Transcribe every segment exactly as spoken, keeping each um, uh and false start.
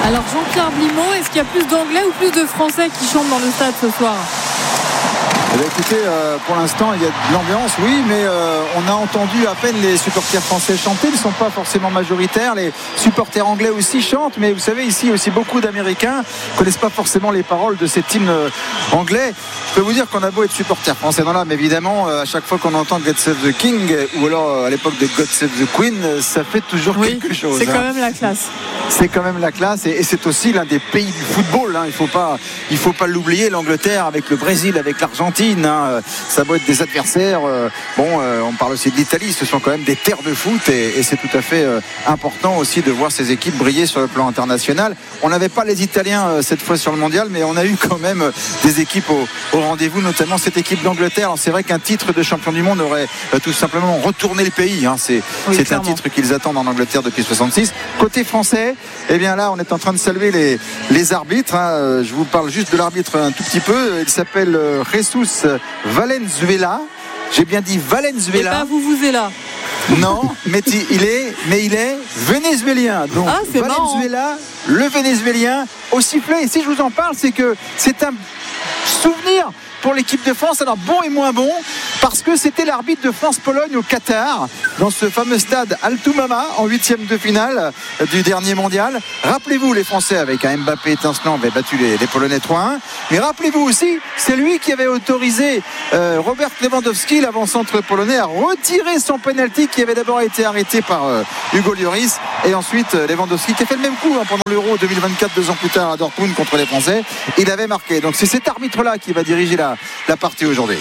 Alors Jean-Pierre Blimont, est-ce qu'il y a plus d'Anglais ou plus de Français qui chantent dans le stade ce soir ? Eh bien, écoutez, euh, pour l'instant, il y a de l'ambiance, oui, mais euh, on a entendu à peine les supporters français chanter. Ils ne sont pas forcément majoritaires. Les supporters anglais aussi chantent, mais vous savez, ici aussi beaucoup d'Américains ne connaissent pas forcément les paroles de cet hymne anglais. Je peux vous dire qu'on a beau être supporters français dans l'âme, évidemment, euh, à chaque fois qu'on entend God Save the King, ou alors euh, à l'époque de God Save the Queen, ça fait toujours oui, quelque chose. C'est hein. quand même la classe. C'est quand même la classe, et, et c'est aussi l'un des pays du football. Hein. Il ne faut pas, il faut pas l'oublier, l'Angleterre avec le Brésil, avec l'Argentine. Hein. Ça doit être des adversaires. Euh, bon, euh, on parle aussi de l'Italie. Ce sont quand même des terres de foot, et, et c'est tout à fait euh, important aussi de voir ces équipes briller sur le plan international. On n'avait pas les Italiens euh, cette fois sur le mondial, mais on a eu quand même euh, des équipes au, au rendez-vous, notamment cette équipe d'Angleterre. Alors c'est vrai qu'un titre de champion du monde aurait euh, tout simplement retourné le pays. Hein. C'est, oui, c'est un titre qu'ils attendent en Angleterre depuis soixante-six. Côté français, eh bien là, on est en train de saluer les, les arbitres. Hein. Je vous parle juste de l'arbitre un tout petit peu. Il s'appelle euh, Jesus Valenzuela. J'ai bien dit Valenzuela. Et pas vous vous êtes là. Non, mais il est, mais il est vénézuélien. Donc ah, c'est Valenzuela, marrant. Le vénézuélien au sifflet. Et si je vous en parle, c'est que c'est un souvenir pour l'équipe de France, alors bon et moins bon, parce que c'était l'arbitre de France-Pologne au Qatar, dans ce fameux stade Altoumama, en huitième de finale du dernier mondial. Rappelez-vous, les Français, avec un Mbappé étincelant, avaient battu les, les Polonais trois un. Mais rappelez-vous aussi, c'est lui qui avait autorisé euh, Robert Lewandowski, l'avant-centre polonais, à retirer son penalty qui avait d'abord été arrêté par euh, Hugo Lloris. Et ensuite, euh, Lewandowski, qui a fait le même coup hein, pendant l'Euro deux mille vingt-quatre, deux ans plus tard à Dortmund contre les Français, il avait marqué. Donc c'est cet arbitre-là qui va diriger la la partie aujourd'hui.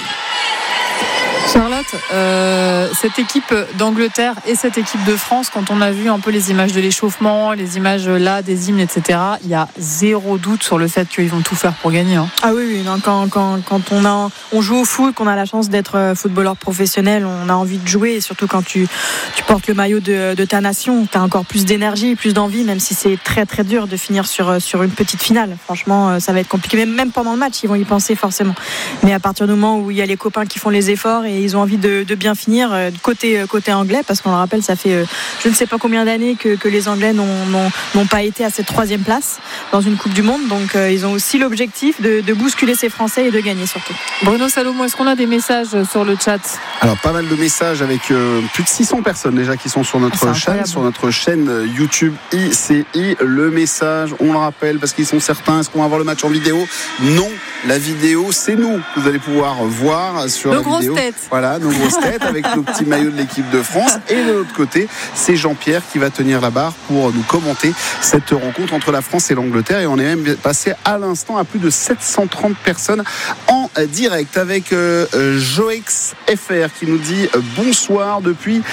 Charlotte, euh, cette équipe d'Angleterre et cette équipe de France, quand on a vu un peu les images de l'échauffement, les images là des hymnes, et cetera, il y a zéro doute sur le fait qu'ils vont tout faire pour gagner. Hein. Ah oui, oui non, quand, quand, quand on, a, on joue au foot, qu'on a la chance d'être footballeur professionnel, on a envie de jouer, et surtout quand tu, tu portes le maillot de, de ta nation, tu as encore plus d'énergie, plus d'envie, même si c'est très très dur de finir sur, sur une petite finale. Franchement, ça va être compliqué. Même, même pendant le match, ils vont y penser forcément. Mais à partir du moment où il y a les copains qui font les efforts et ils ont envie de, de bien finir côté, côté anglais, parce qu'on le rappelle, ça fait je ne sais pas combien d'années que, que les Anglais n'ont, n'ont, n'ont pas été à cette troisième place dans une Coupe du Monde, donc euh, ils ont aussi l'objectif de, de bousculer ces Français et de gagner surtout. Bruno Salomon, est-ce qu'on a des messages sur le chat ? Alors pas mal de messages avec euh, plus de six cents personnes déjà qui sont sur notre ah, chaîne, sur notre chaîne YouTube I C I. Le message, on le rappelle parce qu'ils sont certains, est-ce qu'on va voir le match en vidéo ? Non, la vidéo c'est nous que vous allez pouvoir voir sur nos la vidéo. Têtes. Voilà, nos grosses têtes avec nos petits maillots de l'équipe de France. Et de l'autre côté, c'est Jean-Pierre qui va tenir la barre pour nous commenter cette rencontre entre la France et l'Angleterre. Et on est même passé à l'instant à plus de sept cent trente personnes en direct avec euh, Joex F R qui nous dit euh, bonsoir depuis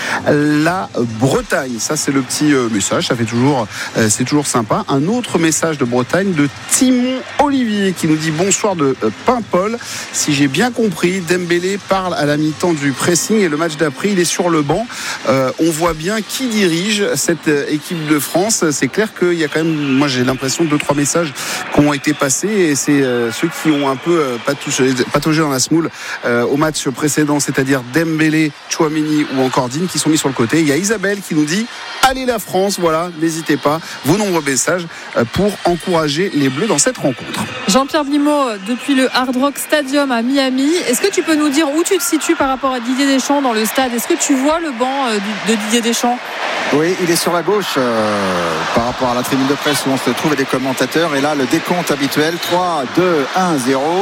la Bretagne. Ça c'est le petit euh, message, ça fait toujours, euh, c'est toujours sympa. Un autre message de Bretagne de Timon Olivier qui nous dit bonsoir de euh, Paimpol. Si j'ai bien compris, Dembélé parle à la mi-temps du pressing et le match d'après il est sur le banc. Euh, on voit bien qui dirige cette euh, équipe de France. C'est clair qu'il y a quand même, moi j'ai l'impression, deux trois messages qui ont été passés et c'est euh, ceux qui ont un peu euh, patouché, pataugé dans la semoule euh, au match précédent, c'est-à-dire Dembélé, Tchouaméni ou encore Digne qui sont mis sur le côté. Il y a Isabelle qui nous dit allez la France, voilà, n'hésitez pas, vos nombreux messages euh, pour encourager les Bleus dans cette rencontre. Jean-Pierre Blimaud, depuis le Hard Rock Stadium à Miami, est-ce que tu peux nous dire où tu te situes par rapport à Didier Deschamps dans le stade ? Est-ce que tu vois le banc de Didier Deschamps ? Oui, il est sur la gauche euh, par rapport à la tribune de presse où on se trouve et les commentateurs. Et là, le décompte habituel, trois, deux, un, zéro.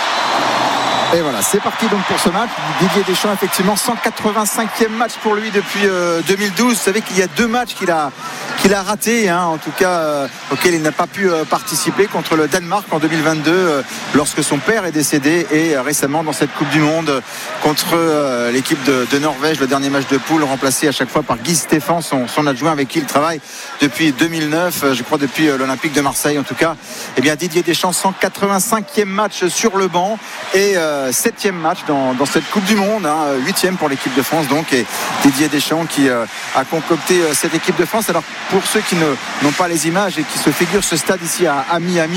Et voilà, c'est parti donc pour ce match. Didier Deschamps, effectivement, cent quatre-vingt-cinquième match pour lui depuis euh, deux mille douze. Vous savez qu'il y a deux matchs qu'il a, qu'il a ratés, hein, en tout cas, euh, auxquels il n'a pas pu euh, participer, contre le Danemark en deux mille vingt-deux, euh, lorsque son père est décédé, et euh, récemment dans cette Coupe du Monde contre euh, l'équipe de, de Norvège, le dernier match de poule, remplacé à chaque fois par Guy Stéphane, son, son adjoint avec qui il travaille depuis deux mille neuf, euh, je crois depuis euh, l'Olympique de Marseille en tout cas. Eh bien, Didier Deschamps, cent quatre-vingt-cinquième match sur le banc et euh, septième match dans, dans cette Coupe du Monde, hein, huitième pour l'équipe de France donc, et Didier Deschamps qui euh, a concocté euh, cette équipe de France. Alors pour ceux qui ne, n'ont pas les images et qui se figurent ce stade ici à, à Miami,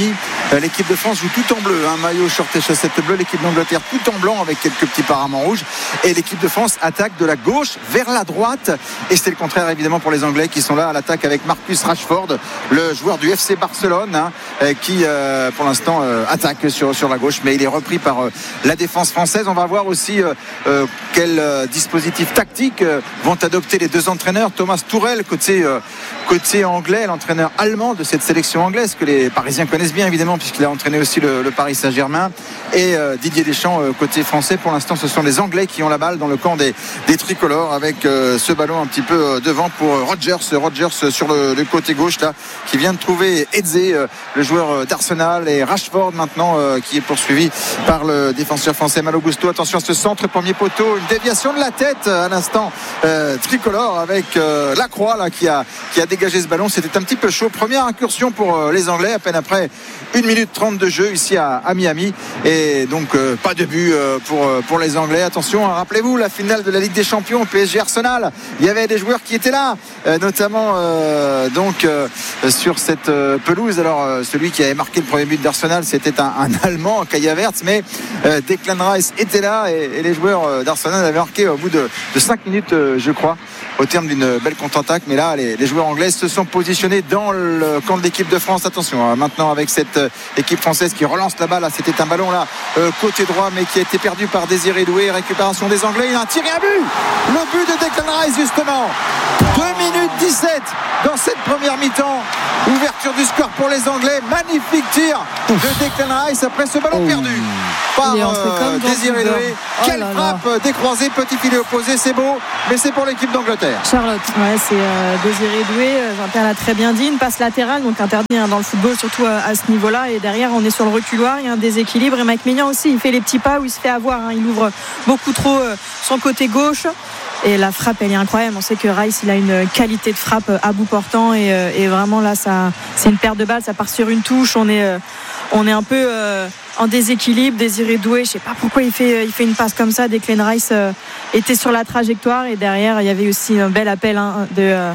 L'équipe de France joue tout en bleu, hein, maillot, short et chaussettes bleues. L'équipe d'Angleterre tout en blanc avec quelques petits paraments rouges. Et l'équipe de France attaque de la gauche vers la droite. Et c'est le contraire évidemment pour les Anglais qui sont là à l'attaque avec Marcus Rashford, le joueur du F C Barcelone, hein, qui euh, pour l'instant euh, attaque sur, sur la gauche. Mais il est repris par euh, la défense française. On va voir aussi euh, euh, quel euh, dispositif tactique euh, vont adopter les deux entraîneurs. Thomas Tuchel, côté, euh, côté anglais, l'entraîneur allemand de cette sélection anglaise que les Parisiens connaissent bien évidemment puisqu'il a entraîné aussi le, le Paris Saint-Germain, et euh, Didier Deschamps euh, côté français. Pour l'instant ce sont les Anglais qui ont la balle dans le camp des, des tricolores avec euh, ce ballon un petit peu euh, devant pour Rodgers Rodgers sur le, le côté gauche là qui vient de trouver Eze, euh, le joueur euh, d'Arsenal, et Rashford maintenant euh, qui est poursuivi par le défenseur français Malo Gusto. Attention à ce centre, premier poteau, une déviation de la tête à l'instant euh, tricolore avec euh, Lacroix là qui a, qui a dégagé ce ballon. C'était un petit peu chaud. Première incursion pour euh, les Anglais à peine après une minute trente de jeu ici à, à Miami, et donc euh, pas de but euh, pour, euh, pour les Anglais. Attention, hein, rappelez-vous la finale de la Ligue des Champions P S G Arsenal, il y avait des joueurs qui étaient là, euh, notamment euh, donc euh, sur cette euh, pelouse. Alors euh, celui qui avait marqué le premier but d'Arsenal c'était un, un Allemand, Kai Havertz, mais euh, Declan Rice était là, et, et les joueurs d'Arsenal avaient marqué au bout de, de cinq minutes euh, je crois, au terme d'une belle contre-attaque. Mais là les, les joueurs anglais se sont positionnés dans le camp de l'équipe de France. Attention hein, maintenant avec cette euh, équipe française qui relance la balle là. C'était un ballon là euh, côté droit mais qui a été perdu par Désiré Doué. Récupération des Anglais, il a un tir et un but, le but de Declan Rice justement. Deux minutes dix-sept dans cette première mi-temps, ouverture du score pour les Anglais. Magnifique tir de Declan Rice après ce ballon oh. perdu par euh, Désiré Doué. Oh Quelle là frappe là. Décroisée, petit filet opposé, c'est beau, mais c'est pour l'équipe d'Angleterre. Charlotte, ouais, c'est euh, Désiré Doué, Jean-Pierre l'a très bien dit, une passe latérale, donc interdit hein, dans le football, surtout à, à ce niveau-là. Et derrière, on est sur le reculoir, il y a un déséquilibre. Et Mike Maignan aussi, il fait les petits pas où il se fait avoir, hein, il ouvre beaucoup trop euh, son côté gauche. Et la frappe, elle est incroyable. On sait que Rice, il a une qualité de frappe à bout portant, et, et vraiment là, ça, c'est une perte de balle. Ça part sur une touche. On est, on est un peu euh, en déséquilibre. Désiré Doué, je sais pas pourquoi il fait, il fait une passe comme ça. Declan Rice euh, était sur la trajectoire, et derrière, il y avait aussi un bel appel hein, de, euh,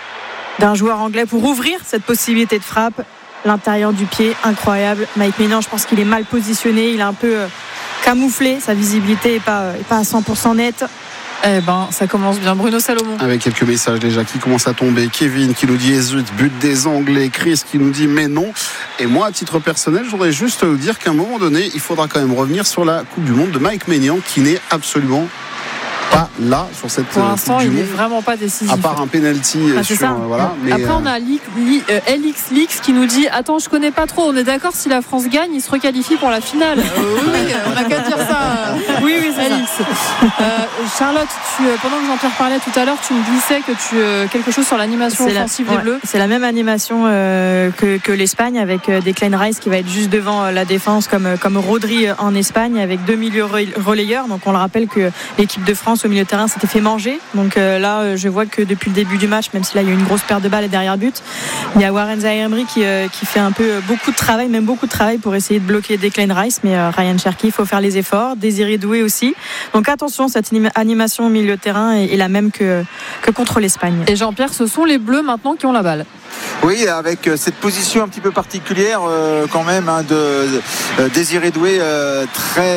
d'un joueur anglais pour ouvrir cette possibilité de frappe. L'intérieur du pied, incroyable. Mike Maignan, je pense qu'il est mal positionné. Il est un peu euh, camouflé. Sa visibilité n'est pas, est pas à cent pour cent nette. Eh ben, ça commence bien. Bruno Salomon. Avec quelques messages déjà qui commencent à tomber. Kevin qui nous dit Ezut, but des Anglais. Chris qui nous dit mais non. Et moi, à titre personnel, je voudrais juste vous dire qu'à un moment donné, il faudra quand même revenir sur la Coupe du Monde de Mike Maignan qui n'est absolument pas là sur cette pour l'instant, il n'est vraiment pas décisif. À part un penalty ah, sur ça. Euh, voilà. Mais après, on a Li, Li, euh, L X Lix qui nous dit attends, je connais pas trop. On est d'accord, si la France gagne, il se requalifie pour la finale. euh, oui, on a qu'à dire ça. Oui, oui, c'est L X. Euh, Charlotte, tu, pendant que Jean-Pierre parlait tout à l'heure, tu me glissais que tu euh, quelque chose sur l'animation c'est offensive la, des ouais, Bleus. C'est la même animation euh, que, que l'Espagne, avec euh, Declan Rice qui va être juste devant euh, la défense comme comme Rodri en Espagne, avec deux milieux relayeurs. Donc on le rappelle que l'équipe de France au milieu de terrain s'était fait manger. Donc euh, là, euh, je vois que depuis le début du match, même si là il y a eu une grosse perte de balles et derrière but, il y a Warren Zaïre-Emery qui, euh, qui fait un peu euh, beaucoup de travail, même beaucoup de travail pour essayer de bloquer Declan Rice. Mais euh, Ryan Cherki, il faut faire les efforts. Désiré Doué aussi. Donc attention, cette animation au milieu de terrain est, est la même que, que contre l'Espagne. Et Jean-Pierre, ce sont les Bleus maintenant qui ont la balle. Oui, avec cette position un petit peu particulière euh, quand même hein, de euh, Désiré Doué, euh,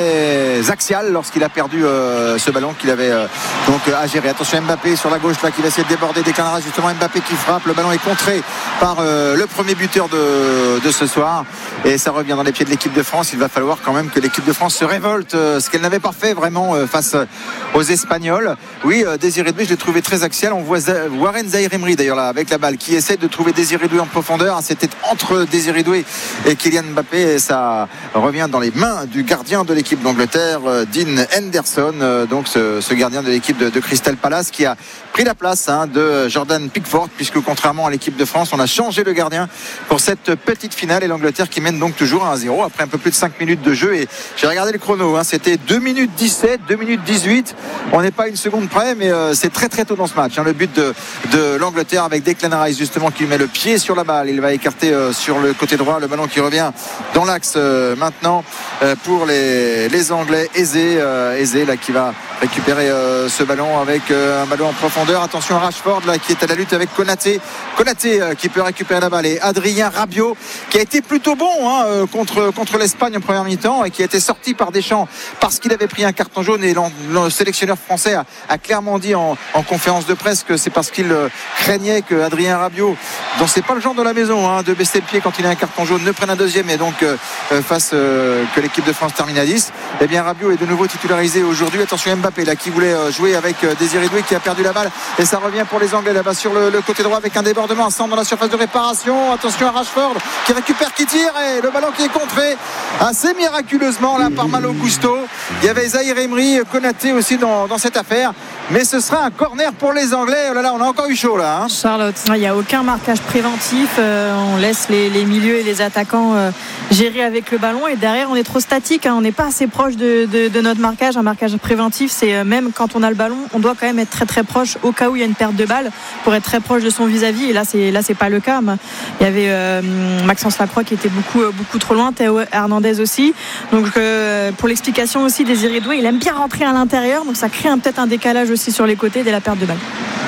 très axial lorsqu'il a perdu euh, ce ballon qu'il avait euh, donc à gérer. Attention, Mbappé sur la gauche là qui va essayer de déborder des Canaras, justement Mbappé qui frappe, le ballon est contré par euh, le premier buteur de, de ce soir, et ça revient dans les pieds de l'équipe de France. Il va falloir quand même que l'équipe de France se révolte, euh, ce qu'elle n'avait pas fait vraiment euh, face aux Espagnols. Oui, euh, Désiré Doué, je l'ai trouvé très axial. On voit Z- Warren Zaïre-Emery d'ailleurs là avec la balle qui essaie de trouver Désiré Doué en profondeur. C'était entre Désiré Doué et Kylian Mbappé, et ça revient dans les mains du gardien de l'équipe d'Angleterre, Dean Henderson, donc ce, ce gardien de l'équipe de, de Crystal Palace, qui a pris la place hein, de Jordan Pickford, puisque contrairement à l'équipe de France, on a changé le gardien pour cette petite finale, et l'Angleterre qui mène donc toujours à un zéro après un peu plus de cinq minutes de jeu. Et j'ai regardé le chrono, hein, c'était deux minutes dix-sept, deux minutes dix-huit, on n'est pas une seconde près, mais euh, c'est très très tôt dans ce match hein, le but de, de l'Angleterre, avec Declan Rice justement qui met le pied sur la balle. Il va écarter euh, sur le côté droit, le ballon qui revient dans l'axe euh, maintenant euh, pour les, les Anglais. Eze, euh, Eze là qui va récupérer euh, ce ballon avec euh, un ballon en profondeur. Attention à Rashford là, qui est à la lutte avec Konaté. Konaté euh, qui peut récupérer la balle et Adrien Rabiot qui a été plutôt bon hein, euh, contre, contre l'Espagne en première mi-temps et qui a été sorti par Deschamps parce qu'il avait pris un carton jaune et le sélectionneur français a, a clairement dit en, en conférence de presse que c'est parce qu'il euh, craignait que Adrien Rabiot, dont c'est pas le genre de la maison hein, de baisser le pied quand il a un carton jaune, ne prenne un deuxième et donc euh, face euh, que l'équipe de France termine à dix. Et bien Rabiot est de nouveau titularisé aujourd'hui. Attention Mbappé là qui voulait euh, jouer avec euh, Désiré Doué qui a perdu la balle et ça revient pour les Anglais là-bas sur le, le côté droit avec un débordement à centre dans la surface de réparation. Attention à Rashford qui récupère, qui tire et le ballon qui est contré assez miraculeusement là par Malo Gusto. Il y avait Zahir Emery, Konaté aussi dans, dans cette affaire, mais ce sera un corner pour les Anglais. Oh là là, on a encore eu chaud là hein. Charlotte, il n'y a aucun marquage préventif, euh, on laisse les, les milieux et les attaquants euh, gérer avec le ballon et derrière on est trop statique hein. On n'est pas assez proche de, de, de notre marquage. Un marquage préventif, c'est euh, même quand on a le ballon on doit quand même être très très proche au cas où il y a une perte de balle pour être très proche de son vis-à-vis et là c'est, là c'est pas le cas. Il y avait euh, Maxence Lacroix qui était beaucoup, beaucoup trop loin, Théo Hernandez aussi, donc euh, pour l'explication aussi Désiré Doué il aime bien rentrer à l'intérieur donc ça crée un, peut-être un décalage aussi sur les côtés dès la perte de balle.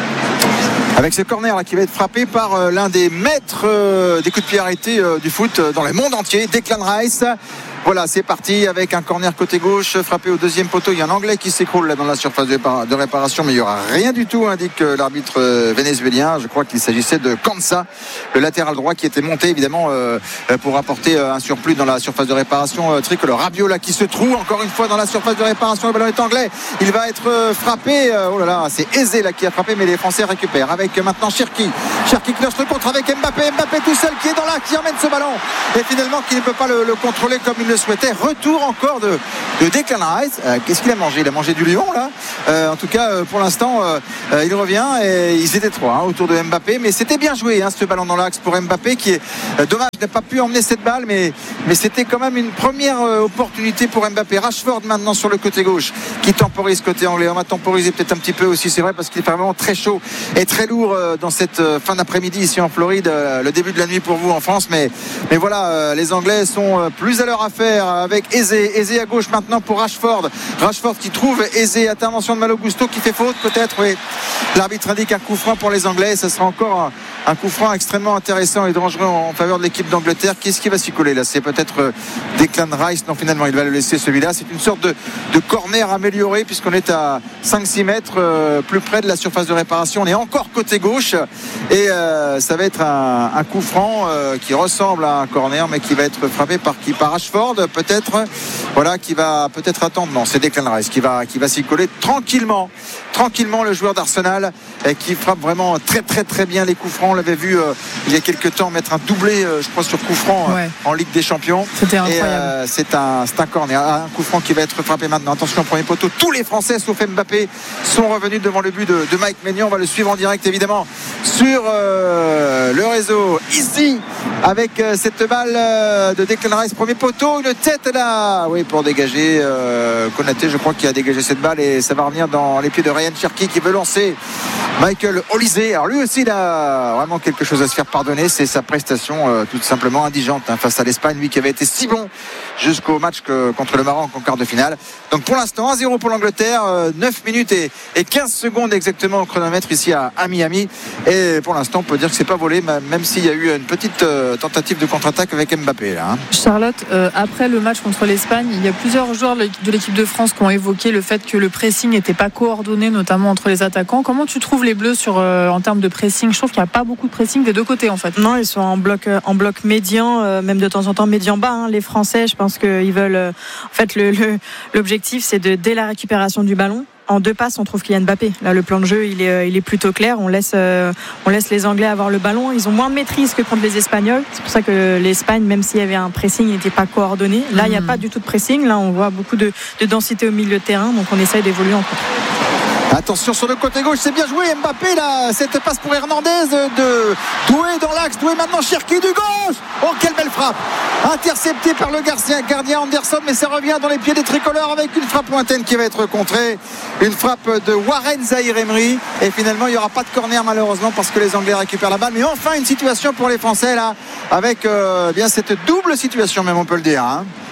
Avec ce corner là qui va être frappé par euh, l'un des maîtres euh, des coups de pied arrêtés euh, du foot euh, dans le monde entier, Declan Rice. Voilà, c'est parti avec un corner côté gauche frappé au deuxième poteau. Il y a un Anglais qui s'écroule là dans la surface de réparation, mais il n'y aura rien du tout, indique l'arbitre vénézuélien. Je crois qu'il s'agissait de Kansa, le latéral droit qui était monté évidemment euh, pour apporter un surplus dans la surface de réparation euh, tricolore. Rabiot là qui se trouve encore une fois dans la surface de réparation. Le ballon est anglais, il va être frappé. Oh là là, c'est Aizé là qui a frappé, mais les Français récupèrent avec maintenant Cherki. Cherki qui lance le contre avec Mbappé. Mbappé tout seul qui est dans l'axe, qui emmène ce ballon et finalement qui ne peut pas le, le contrôler comme il le souhaitait. Retour encore de, de Declan Rice. Euh, qu'est-ce qu'il a mangé? Il a mangé du lion là. Euh, en tout cas, euh, pour l'instant, euh, euh, il revient et ils étaient trois hein, autour de Mbappé. Mais c'était bien joué hein, ce ballon dans l'axe pour Mbappé qui est euh, dommage n'a pas pu emmener cette balle, mais, mais c'était quand même une première euh, opportunité pour Mbappé. Rashford maintenant sur le côté gauche qui temporise côté anglais. On va temporiser peut-être un petit peu aussi, c'est vrai, parce qu'il fait vraiment très chaud et très lourd euh, dans cette euh, fin d'après-midi ici en Floride. Euh, le début de la nuit pour vous en France, mais, mais voilà, euh, les Anglais sont euh, plus à leur affaire avec Aizé. Aizé à gauche maintenant pour Rashford. Rashford qui trouve Aizé. Intervention de Malo Gusto qui fait faute peut-être. Oui. L'arbitre indique un coup franc pour les Anglais. Ce sera encore un, un coup franc extrêmement intéressant et dangereux en faveur de l'équipe d'Angleterre. Qu'est-ce qui va s'y coller là? C'est peut-être euh, Declan Rice. Non, finalement, il va le laisser celui-là. C'est une sorte de, de corner amélioré puisqu'on est à cinq six mètres euh, plus près de la surface de réparation. On est encore côté gauche et euh, ça va être un, un coup franc euh, qui ressemble à un corner mais qui va être frappé par qui? Par Rashford peut-être. Voilà, qui va peut-être attendre. Non, c'est Declan Rice qui va, qui va s'y coller tranquillement. Tranquillement, le joueur d'Arsenal et qui frappe vraiment très très très bien les coups francs. On l'avait vu euh, il y a quelques temps mettre un doublé euh, je crois sur coup franc euh, ouais. en Ligue des Champions. C'était incroyable. Et, euh, c'est, un, c'est un corner, un coup franc qui va être frappé maintenant. Attention au premier poteau. Tous les Français sauf Mbappé sont revenus devant le but de, de Mike Maignan. On va le suivre en direct évidemment sur euh, le réseau ici avec euh, cette balle euh, de Declan Rice, premier poteau, une tête là, oui, pour dégager euh, Konaté, je crois qu'il a dégagé cette balle et ça va revenir dans les pieds de Ryan Cherki qui veut lancer Michael Olise. Alors lui aussi il a vraiment quelque chose à se faire pardonner, c'est sa prestation euh, tout simplement indigente hein, face à l'Espagne, lui qui avait été si bon jusqu'au match que, contre le Maroc en quart de finale. Donc pour l'instant un zéro pour l'Angleterre, euh, neuf minutes et, et quinze secondes exactement au chronomètre ici à, à Miami, et pour l'instant on peut dire que c'est pas volé même s'il y a eu une petite euh, tentative de contre-attaque avec Mbappé là, hein. Charlotte, euh, après le match contre l'Espagne, il y a plusieurs joueurs de l'équipe de France qui ont évoqué le fait que le pressing n'était pas coordonné, notamment entre les attaquants. Comment tu trouves les Bleus sur, euh, en termes de pressing? Je trouve qu'il n'y a pas beaucoup de pressing des deux côtés en fait. Non, ils sont en bloc, en bloc médian, euh, même de temps en temps médian bas hein. Les Français, je pense qu'ils veulent euh, en fait le, le, l'objectif c'est de dès la récupération du ballon, en deux passes, on trouve Kylian Mbappé. Là, le plan de jeu, il est, il est plutôt clair. On laisse, euh, on laisse les Anglais avoir le ballon. Ils ont moins de maîtrise que contre les Espagnols. C'est pour ça que l'Espagne, même s'il y avait un pressing, il n'était pas coordonné. Là, il n'y a pas du tout de pressing. Là, on voit beaucoup de, de densité au milieu de terrain. Donc, on essaye d'évoluer en contre. Attention sur le côté gauche, c'est bien joué Mbappé là, cette passe pour Hernandez de Doué dans l'axe, Doué maintenant Cherki du gauche. Oh quelle belle frappe, intercepté par le gardien, gardien Anderson, mais ça revient dans les pieds des tricolores avec une frappe lointaine qui va être contrée, une frappe de Warren Zahir Emery et finalement il n'y aura pas de corner malheureusement parce que les Anglais récupèrent la balle, mais enfin une situation pour les Français là avec euh, bien cette double situation même on peut le dire hein.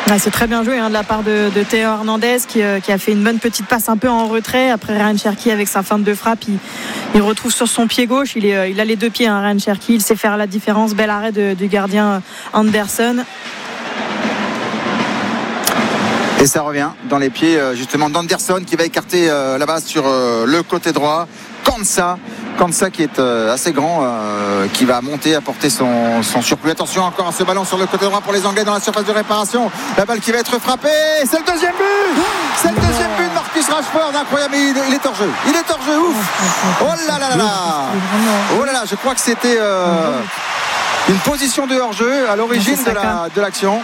Ah, c'est très bien joué hein, de la part de, de Théo Hernandez qui, euh, qui a fait une bonne petite passe un peu en retrait. Après Ryan Cherki avec sa feinte de frappe, il, il retrouve sur son pied gauche. Il, est, euh, il a les deux pieds, hein, Ryan Cherki. Il sait faire la différence. Bel arrêt de, du gardien Anderson. Et ça revient dans les pieds justement d'Anderson qui va écarter euh, la base sur euh, le côté droit. Kansa, Kansa qui est euh, assez grand, euh, qui va monter, apporter son, son surplus. Attention encore à ce ballon sur le côté droit pour les Anglais dans la surface de réparation. La balle qui va être frappée. C'est le deuxième but. C'est le deuxième but de Marcus Rashford. Incroyable. Il, il est hors jeu. Il est hors jeu. Ouf. Oh là là là là. Oh là là. Je crois que c'était euh, une position de hors jeu à l'origine de, la, de l'action.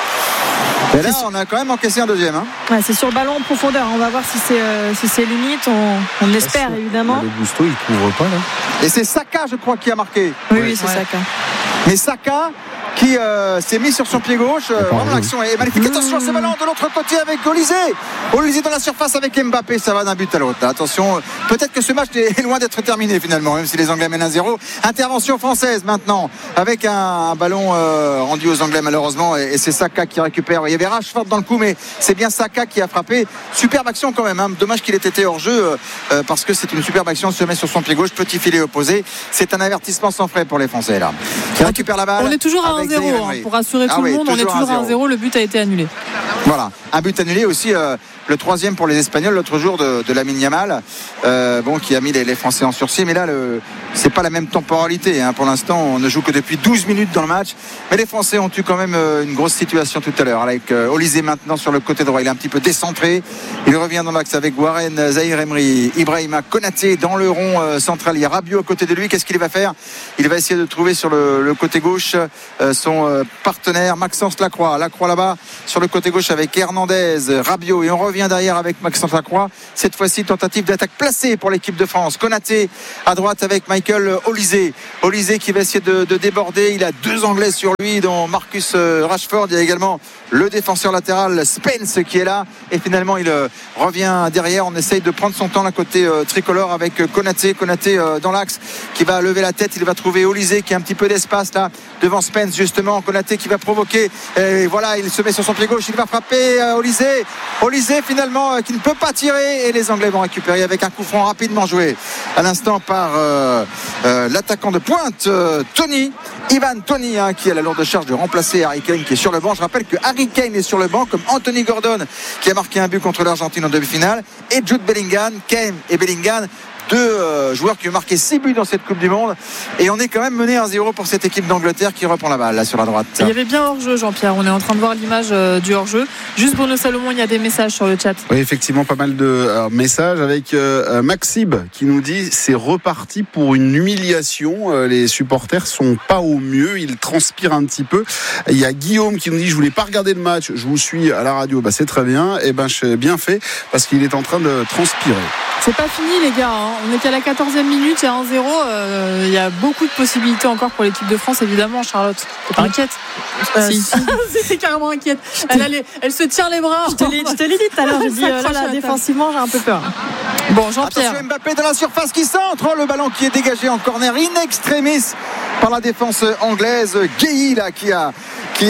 Et là, on a quand même encaissé un deuxième. Hein. Ouais, c'est sur le ballon en profondeur. On va voir si c'est, euh, si c'est limite. On, on espère évidemment. Le Gusto, il couvre pas là. Et c'est Saka, je crois, qui a marqué. Oui, oui, c'est ouais. Saka. Mais Saka qui euh, s'est mis sur son pied gauche. Euh, vraiment, l'action est magnifique. Mmh. Attention à ce ballon de l'autre côté avec Olysée. Olysée dans la surface avec Mbappé. Ça va d'un but à l'autre. Attention, peut-être que ce match est loin d'être terminé finalement, même si les Anglais mènent un zéro. Intervention française maintenant avec un, un ballon euh, rendu aux Anglais malheureusement. Et, et c'est Saka qui récupère. Il y avait Rashford dans le coup, mais c'est bien Saka qui a frappé. Superbe action quand même. Hein. Dommage qu'il ait été hors jeu euh, parce que c'est une superbe action. Se met sur son pied gauche. Petit filet opposé. C'est un avertissement sans frais pour les Français là. Qui récupère la balle. On est toujours à un zéro hein, pour rassurer tout ah, le monde. Oui, on est toujours à un zéro. Le but a été annulé. Voilà, un but annulé aussi. Euh, le troisième pour les Espagnols l'autre jour de, de Lamine Yamal, euh, bon, qui a mis les, les Français en sursis. Mais là, le, c'est pas la même temporalité. Hein. Pour l'instant, on ne joue que depuis douze minutes dans le match. Mais les Français ont eu quand même euh, une grosse situation tout à l'heure. Avec euh, Olysée maintenant sur le côté droit. Il est un petit peu décentré. Il revient dans l'axe avec Warren, Zahir Emery, Ibrahima Konaté dans le rond euh, central. Il y a Rabiot à côté de lui. Qu'est-ce qu'il va faire? Il va essayer de trouver sur le, le côté gauche euh, son euh, partenaire Maxence Lacroix. Lacroix là-bas sur le côté gauche avec Hernandez, Rabiot. Et on revient derrière avec Maxence Lacroix. Cette fois-ci, tentative d'attaque placée pour l'équipe de France. Konaté à droite avec Michael Olysée. Olysée qui va essayer de, de déborder. Il a deux Anglais sur lui, dont Marcus Rashford. Il y a également le défenseur latéral Spence qui est là. Et finalement, il euh, revient derrière. On essaye de prendre son temps d'un côté euh, tricolore avec euh, Konaté. Konaté euh, dans l'axe qui va lever la tête. Il va trouver Olysée qui a un petit peu d'espace là devant Spence justement. Konaté qui va provoquer. Et voilà, il se met sur son pied gauche. Il va frapper euh, Olysée. Olysée finalement euh, qui ne peut pas tirer. Et les Anglais vont récupérer avec un coup franc rapidement joué à l'instant par euh, euh, l'attaquant de pointe euh, Tony. Ivan Tony hein, qui a la lourde charge de remplacer Harry Kane qui est sur le banc. Je rappelle que Harry Kane est sur le banc comme Anthony Gordon qui a marqué un but contre l'Argentine en demi-finale et Jude Bellingham. Kane et Bellingham, deux euh, joueurs qui ont marqué six buts dans cette Coupe du Monde. Et on est quand même mené un zéro pour cette équipe d'Angleterre qui reprend la balle là sur la droite. Il y avait bien hors-jeu, Jean-Pierre. On est en train de voir l'image euh, du hors-jeu. Juste Bruno Salomon, il y a des messages sur le chat. Oui, effectivement, pas mal de euh, messages avec euh, Maxime qui nous dit c'est reparti pour une humiliation. Euh, les supporters sont pas au mieux. Ils transpirent un petit peu. Il y a Guillaume qui nous dit je voulais pas regarder le match. Je vous suis à la radio. Bah, c'est très bien. Et ben, j'ai bien fait parce qu'il est en train de transpirer. C'est pas fini les gars, hein. On est qu'à la quatorzième minute, il y a un zéro. Euh, il y a beaucoup de possibilités encore pour l'équipe de France, évidemment, Charlotte. T'es pas inquiète? euh, Si, c'est carrément inquiète. Elle, elle, elle se tient les bras. Je te l'ai, je te l'ai dit tout à l'heure, je dis euh, là, là défensivement, j'ai un peu peur. Bon, Jean-Pierre. Attention, Mbappé dans la surface qui centre. Le ballon qui est dégagé en corner in extremis par la défense anglaise. Guéhi là qui a qui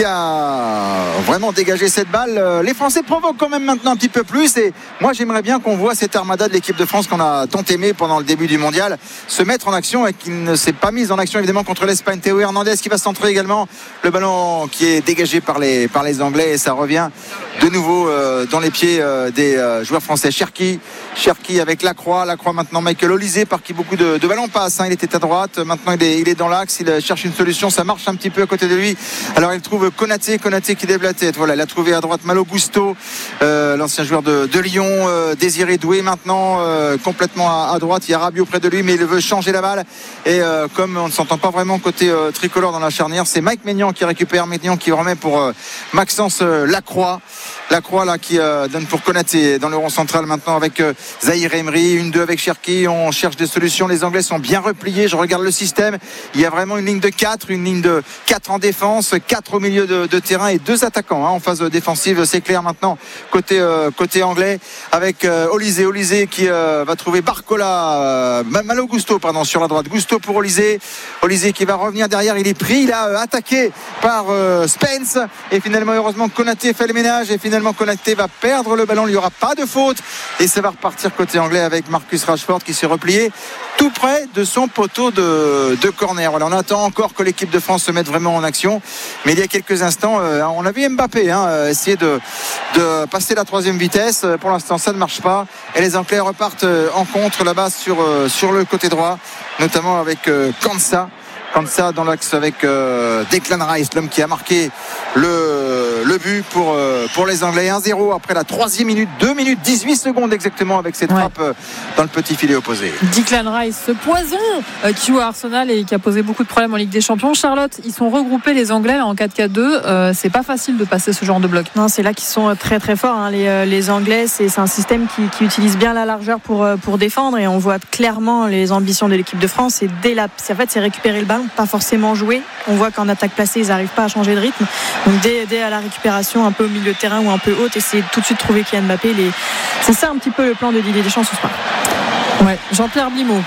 a vraiment dégagé cette balle. Les Français provoquent quand même maintenant un petit peu plus et moi j'aimerais bien qu'on voit cette armada de l'équipe de France qu'on a tant aimé pendant le début du mondial se mettre en action et qui ne s'est pas mise en action évidemment contre l'Espagne. Théo Hernandez qui va centrer également le ballon qui est dégagé par les, par les Anglais et ça revient de nouveau euh, dans les pieds euh, des euh, joueurs français. Cherki, Cherki avec Lacroix, Lacroix maintenant Michael Olysée par qui beaucoup de, de ballons passent. Hein. Il était à droite, maintenant il est, il est dans l'axe, il cherche une solution, ça marche un petit peu à côté de lui. Alors il trouve Konaté, Konaté qui lève la tête. Voilà, il a trouvé à droite Malo Gusto, euh, l'ancien joueur de, de Lyon, euh, Désiré Doué maintenant euh, complètement à, à droite. Il y a Rabiot près de lui, mais il veut changer la balle. Et euh, comme on ne s'entend pas vraiment côté euh, tricolore dans la charnière, c'est Mike Maignan qui récupère, Maignan qui remet pour euh, Maxence euh, Lacroix. Lacroix là qui euh, donne pour Konaté dans le rond central maintenant avec euh, Zahir Emery, une deux avec Cherki. On cherche des solutions. Les Anglais sont bien repliés. Je regarde le système. Il y a vraiment une ligne de quatre, une ligne de quatre en défense, quatre au milieu. milieu de, de terrain et deux attaquants hein, en phase défensive. C'est clair maintenant côté, euh, côté anglais avec euh, Olysée. Olysée qui euh, va trouver Barcola, euh, Malo Gusto pardon, sur la droite. Gusto pour Olysée. Olysée qui va revenir derrière. Il est pris. Il a euh, attaqué par euh, Spence. Et finalement, heureusement, Konaté fait le ménage. Et finalement, Konaté va perdre le ballon. Il n'y aura pas de faute. Et ça va repartir côté anglais avec Marcus Rashford qui s'est replié tout près de son poteau de, de corner. Voilà, on attend encore que l'équipe de France se mette vraiment en action. Mais il y a quelques instants, euh, on a vu Mbappé hein, essayer de, de passer la troisième vitesse. Pour l'instant, ça ne marche pas. Et les Anglais repartent en contre là-bas sur, euh, sur le côté droit, notamment avec euh, Kansa. Kansa dans l'axe avec euh, Declan Rice, l'homme qui a marqué le, le but pour, euh, pour les Anglais. un zéro après la troisième minute, deux minutes dix-huit secondes exactement avec cette frappe ouais. dans le petit filet opposé. Declan Rice, ce poison euh, qui joue à Arsenal et qui a posé beaucoup de problèmes en Ligue des Champions. Charlotte, ils sont regroupés les Anglais là, en quatre quatre deux. Euh, c'est pas facile de passer ce genre de bloc. Non, c'est là qu'ils sont très très forts. Hein. Les, les Anglais, c'est, c'est un système qui, qui utilise bien la largeur pour, pour défendre et on voit clairement les ambitions de l'équipe de France. Et dès la, c'est, en fait, c'est récupérer le ballon, pas forcément jouer. On voit qu'en attaque placée, ils n'arrivent pas à changer de rythme. Donc dès, dès à la récupération, un peu au milieu de terrain ou un peu haute, essayer tout de suite de trouver Kylian Mbappé. Les... C'est ça un petit peu le plan de Didier Deschamps ce soir. Ouais, Jean-Pierre Blimaud.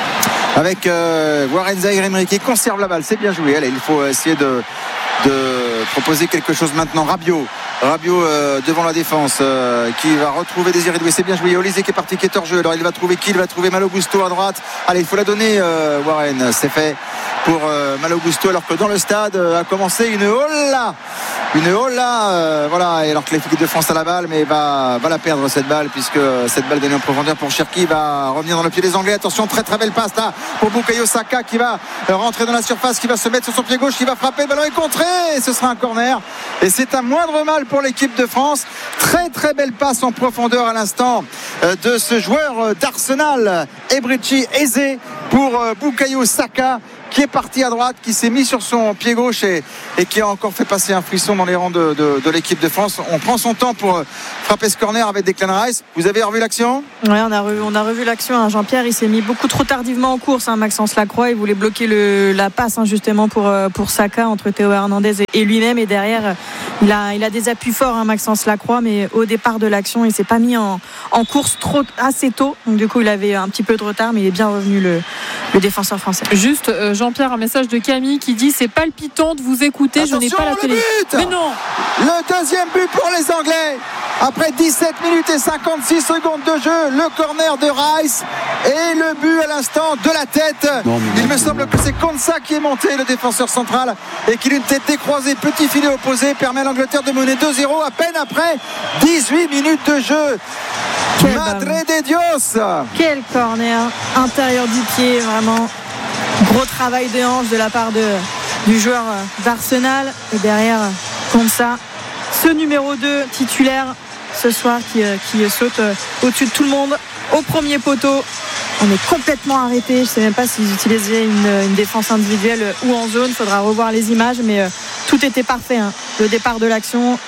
Avec euh, Warren Zaïre-Emery qui conserve la balle, c'est bien joué. Allez, il faut essayer de, de proposer quelque chose maintenant. Rabiot, Rabiot euh, devant la défense euh, qui va retrouver Désiré Doué, c'est bien joué. Olysée qui est parti, qui est hors jeu. Alors il va trouver qui? Il va trouver Malo Gusto à droite. Allez, il faut la donner euh, Warren, c'est fait pour euh, Malo Gusto, alors que dans le stade euh, a commencé une hola une hola euh, voilà, et alors que l'équipe de France a la balle mais va, va la perdre cette balle puisque cette balle donnée en profondeur pour Cherki va revenir dans le pied des Anglais. Attention, très très belle passe là pour Bukayo Saka qui va rentrer dans la surface, qui va se mettre sur son pied gauche, qui va frapper, le ballon est contré et ce sera un corner et c'est un moindre mal pour l'équipe de France. Très très belle passe en profondeur à l'instant de ce joueur d'Arsenal, Ebrici Eze, pour Bukayo Saka qui est parti à droite, qui s'est mis sur son pied gauche et, et qui a encore fait passer un frisson dans les rangs de, de, de l'équipe de France. On prend son temps pour frapper ce corner avec Declan Rice. Vous avez revu l'action? Oui, on a revu, on a revu l'action. Hein. Jean-Pierre, il s'est mis beaucoup trop tardivement en course. Hein. Maxence Lacroix, il voulait bloquer le, la passe hein, justement pour, pour Saka entre Théo Hernandez et, et lui-même. Et derrière, il a, il a des appuis forts, hein, Maxence Lacroix, mais au départ de l'action, il ne s'est pas mis en, en course trop, assez tôt. Donc du coup, il avait un petit peu de retard, mais il est bien revenu le, le défenseur français. Juste, euh, Jean-Pierre, un message de Camille qui dit: c'est palpitant de vous écouter. Attention, je n'ai pas la télé. But Mais non. Le deuxième but pour les Anglais après dix-sept minutes et cinquante-six secondes de jeu. Le corner de Rice et le but à l'instant de la tête. Non, il non, me semble non. que c'est Konsa qui est monté, le défenseur central, et qu'il a une tête décroisée, petit filet opposé, permet à l'Angleterre de mener deux zéro à peine après dix-huit minutes de jeu. Quel Madre de Dios. Quel corner intérieur du pied, vraiment gros travail de hanche de la part de, du joueur d'Arsenal. Et derrière, comme ça, ce numéro deux titulaire ce soir qui, qui saute au-dessus de tout le monde au premier poteau. On est complètement arrêté. Je ne sais même pas s'ils utilisaient une, une défense individuelle ou en zone. Il faudra revoir les images, mais euh, tout était parfait. Hein. Le départ de l'action,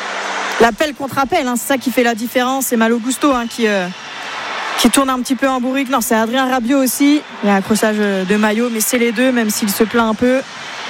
l'appel contre appel, hein, c'est ça qui fait la différence. C'est Malo Gusto hein, qui, euh, qui tourne un petit peu en bourrique. Non, c'est Adrien Rabiot aussi. Il y a un accrochage de maillot, mais c'est les deux, même s'il se plaint un peu.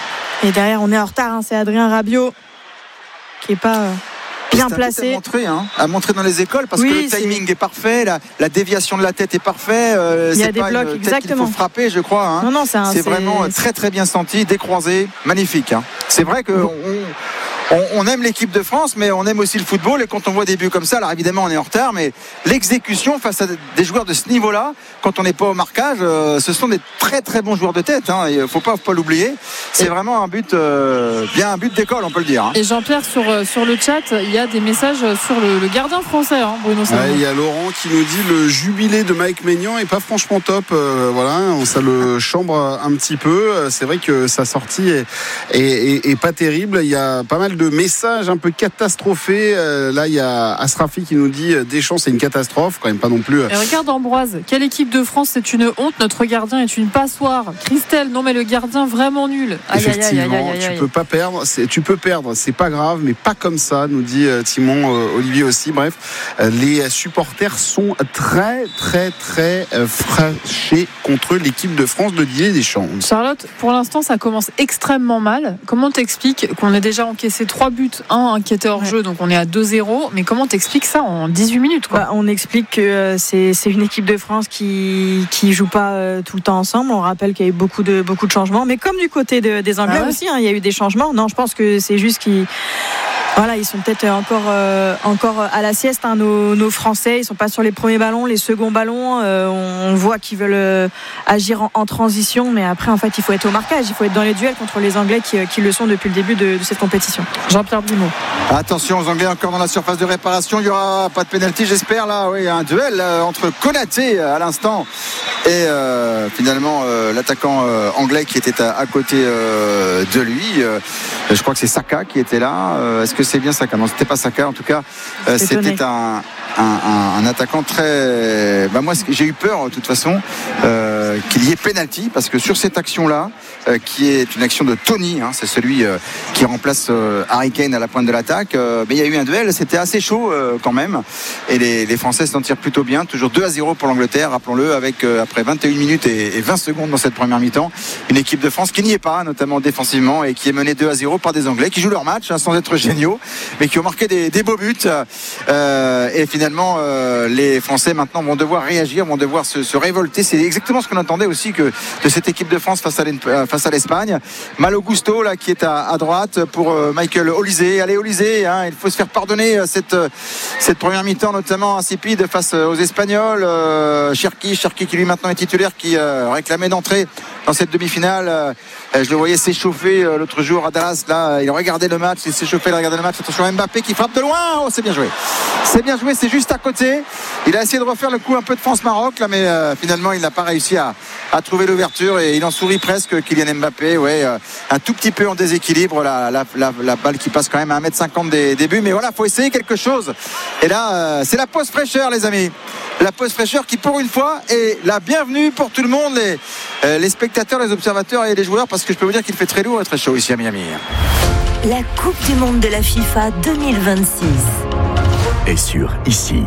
Et derrière, on est en retard. Hein, c'est Adrien Rabiot qui n'est pas euh, bien placé. À montrer, hein, à montrer dans les écoles parce oui, que le timing c'est... est parfait, la, la déviation de la tête est parfaite. Euh, Il y a c'est des pas blocs, une exactement. tête qu'il faut frapper, je crois. Hein. Non, non, c'est, un, c'est, c'est vraiment c'est... très très bien senti, décroisé, magnifique. Hein. C'est vrai que. On, On, on aime l'équipe de France, mais on aime aussi le football. Et quand on voit des buts comme ça, alors évidemment on est en retard, mais l'exécution face à des joueurs de ce niveau-là, quand on n'est pas au marquage, euh, ce sont des très très bons joueurs de tête. Hein, il ne faut pas, faut pas l'oublier. C'est et vraiment un but, euh, bien un but d'école, on peut le dire. Hein. Et Jean-Pierre, sur, sur le chat, il y a des messages sur le, le gardien français, hein, Bruno Salomon. Ouais, il y a Laurent qui nous dit le jubilé de Mike Maignan est pas franchement top. Euh, voilà, ça le chambre un petit peu. C'est vrai que sa sortie est, est, est, est pas terrible. Il y a pas mal de messages un peu catastrophés. Euh, là, il y a Asrafi qui nous dit Deschamps, c'est une catastrophe, quand même pas non plus. Et regarde Ambroise, quelle équipe de France, c'est une honte. Notre gardien est une passoire. Christelle, non mais le gardien vraiment nul. Aïe, Effectivement, aïe, aïe, aïe, aïe, aïe. tu peux pas perdre. C'est, tu peux perdre, c'est pas grave, mais pas comme ça, nous dit euh, Timon, euh, Olivier aussi. Bref, euh, les supporters sont très, très, très euh, fâchés contre l'équipe de France de Didier Deschamps. Charlotte, pour l'instant, ça commence extrêmement mal. Comment t'expliques qu'on ait déjà encaissé trois buts, un qui était hors jeu, donc on est à deux zéro. Mais comment t'expliques ça en dix-huit minutes, quoi? Bah, on explique que euh, c'est, c'est une équipe de France qui qui joue pas euh, tout le temps ensemble. On rappelle qu'il y a eu beaucoup de beaucoup de changements, mais comme du côté de, des Anglais ah ouais. aussi, hein, il y a eu des changements. Non, je pense que c'est juste qu'ils Voilà, ils sont peut-être encore, euh, encore à la sieste, hein, nos, nos Français. Ils sont pas sur les premiers ballons, les seconds ballons. Euh, on voit qu'ils veulent euh, agir en, en transition, mais après, en fait, il faut être au marquage. Il faut être dans les duels contre les Anglais qui, qui le sont depuis le début de, de cette compétition. Jean-Pierre Blimaud. Attention aux Anglais encore dans la surface de réparation. Il n'y aura pas de pénalty, j'espère. Là, oui, un duel euh, entre Konaté à l'instant et euh, finalement euh, l'attaquant euh, anglais qui était à, à côté euh, de lui. Euh, je crois que c'est Saka qui était là. Euh, est-ce que c'est bien Saka? Non, c'était pas Saka. En tout cas, euh, c'était un, un, un, un attaquant très. Bah moi, j'ai eu peur de toute façon euh, qu'il y ait pénalty parce que sur cette action-là, euh, qui est une action de Tony, hein, c'est celui euh, qui remplace euh, Harry Kane à la pointe de l'attaque. Euh, mais il y a eu un duel. C'était assez chaud euh, quand même. Et les, les Français s'en tirent plutôt bien. Toujours deux à zéro pour l'Angleterre, rappelons-le, avec euh, après vingt et une minutes et, et vingt secondes dans cette première mi-temps. Une équipe de France qui n'y est pas, notamment défensivement, et qui est menée deux à zéro par des Anglais qui jouent leur match hein, sans être géniaux, mais qui ont marqué des, des beaux buts. Euh, et finalement, euh, les Français maintenant vont devoir réagir, vont devoir se, se révolter. C'est exactement ce qu'on attendait aussi que de cette équipe de France face à, face à l'Espagne. Malo Gusto là qui est à, à droite pour euh, Michael Olysée. Allez Olysée, hein, il faut se faire pardonner cette, cette première mi-temps, notamment insipide face aux Espagnols. Euh, Cherki, Cherki qui lui maintenant est titulaire, qui euh, réclamait d'entrer dans cette demi-finale. Euh, je le voyais s'échauffer euh, l'autre jour à Dallas. Là, il regardait le match, il s'échauffait, il regardait le match. Attention, Mbappé qui frappe de loin. Oh, c'est bien joué. C'est bien joué, c'est juste à côté. Il a essayé de refaire le coup un peu de France-Maroc, là, mais euh, finalement, il n'a pas réussi à, à trouver l'ouverture et il en sourit presque, Kylian Mbappé. Ouais, euh, un tout petit peu en déséquilibre. La, la, la, la balle qui passe quand même à un mètre cinquante des débuts. Mais voilà, il faut essayer quelque chose. Et là, euh, c'est la pause fraîcheur, les amis. La pause fraîcheur qui, pour une fois, est la bienvenue pour tout le monde, les, euh, les spectateurs, les observateurs et les joueurs, parce que je peux vous dire qu'il fait très lourd et très chaud ici à Miami. La Coupe du Monde de la FIFA deux mille vingt-six est sur ici.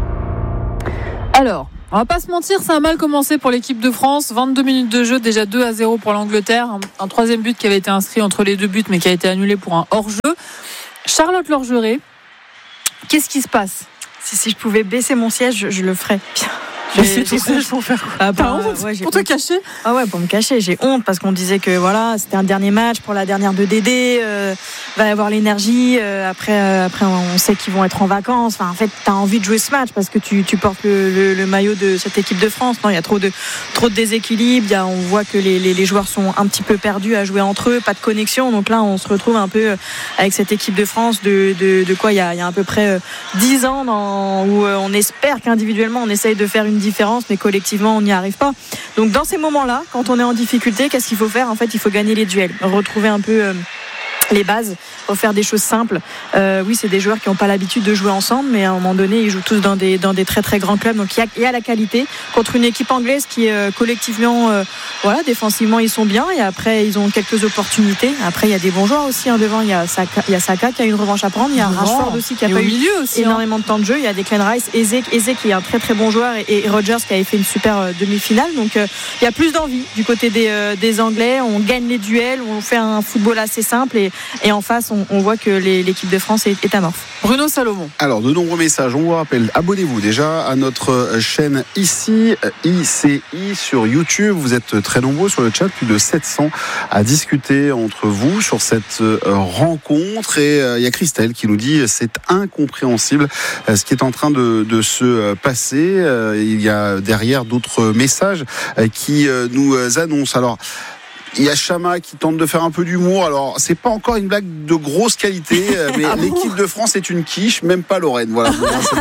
Alors, on va pas se mentir, ça a mal commencé pour l'équipe de France. vingt-deux minutes de jeu, déjà deux à zéro pour l'Angleterre. Un, un troisième but qui avait été inscrit entre les deux buts, mais qui a été annulé pour un hors-jeu. Charlotte Lorgeret, qu'est-ce qui se passe? Si, si je pouvais baisser mon siège, je, je le ferais. J'ai, j'ai honte pour faire quoi? Ah, bah, honte ouais, pour te honte. cacher? Ah ouais, pour me cacher. J'ai honte parce qu'on disait que voilà, c'était un dernier match pour la dernière de Dédé. Euh, va y avoir l'énergie. Euh, après, euh, après, on sait qu'ils vont être en vacances. Enfin, en fait, t'as envie de jouer ce match parce que tu, tu portes le, le, le maillot de cette équipe de France. Non, il y a trop de, trop de déséquilibre. Il y a, on voit que les, les, les joueurs sont un petit peu perdus à jouer entre eux, pas de connexion. Donc là, on se retrouve un peu avec cette équipe de France de, de, de quoi il y a, il y a à peu près dix ans dans, où on espère qu'individuellement on essaye de faire une différence, mais collectivement on n'y arrive pas. Donc dans ces moments-là, quand on est en difficulté, qu'est-ce qu'il faut faire? En fait, il faut gagner les duels, retrouver un peu euh, les bases, refaire des choses simples. Euh, oui, c'est des joueurs qui n'ont pas l'habitude de jouer ensemble, mais à un moment donné, ils jouent tous dans des, dans des très très grands clubs. Donc il y a, il y a la qualité contre une équipe anglaise qui euh, collectivement, euh, voilà, défensivement ils sont bien et après ils ont quelques opportunités. Après il y a des bons joueurs aussi hein, devant. Il y a Saka, il y a Saka qui a une revanche à prendre. Il y a bon, Rashford aussi qui a pas eu aussi, énormément hein. de temps de jeu. Il y a Declan Rice, Eze, Eze qui est un très très bon joueur et, et Rodgers qui avait fait une super euh, demi-finale. Donc euh, il y a plus d'envie du côté des, euh, des Anglais. On gagne les duels, on fait un football assez simple et, et en face on, on voit que les, l'équipe de France est, est amorphe. Bruno Salomon. Alors, de nombreux messages. On vous rappelle, abonnez-vous déjà à notre chaîne ici, I C I sur YouTube. Vous êtes très nombreux sur le chat, plus de sept cents à discuter entre vous sur cette rencontre. Et il euh, y a Christelle qui nous dit c'est incompréhensible euh, ce qui est en train de, de se passer. Euh, il y a derrière d'autres messages euh, qui euh, nous annoncent. Alors, il y a Chama qui tente de faire un peu d'humour. Alors, c'est pas encore une blague de grosse qualité, mais ah l'équipe bon de France est une quiche, même pas Lorraine. Voilà.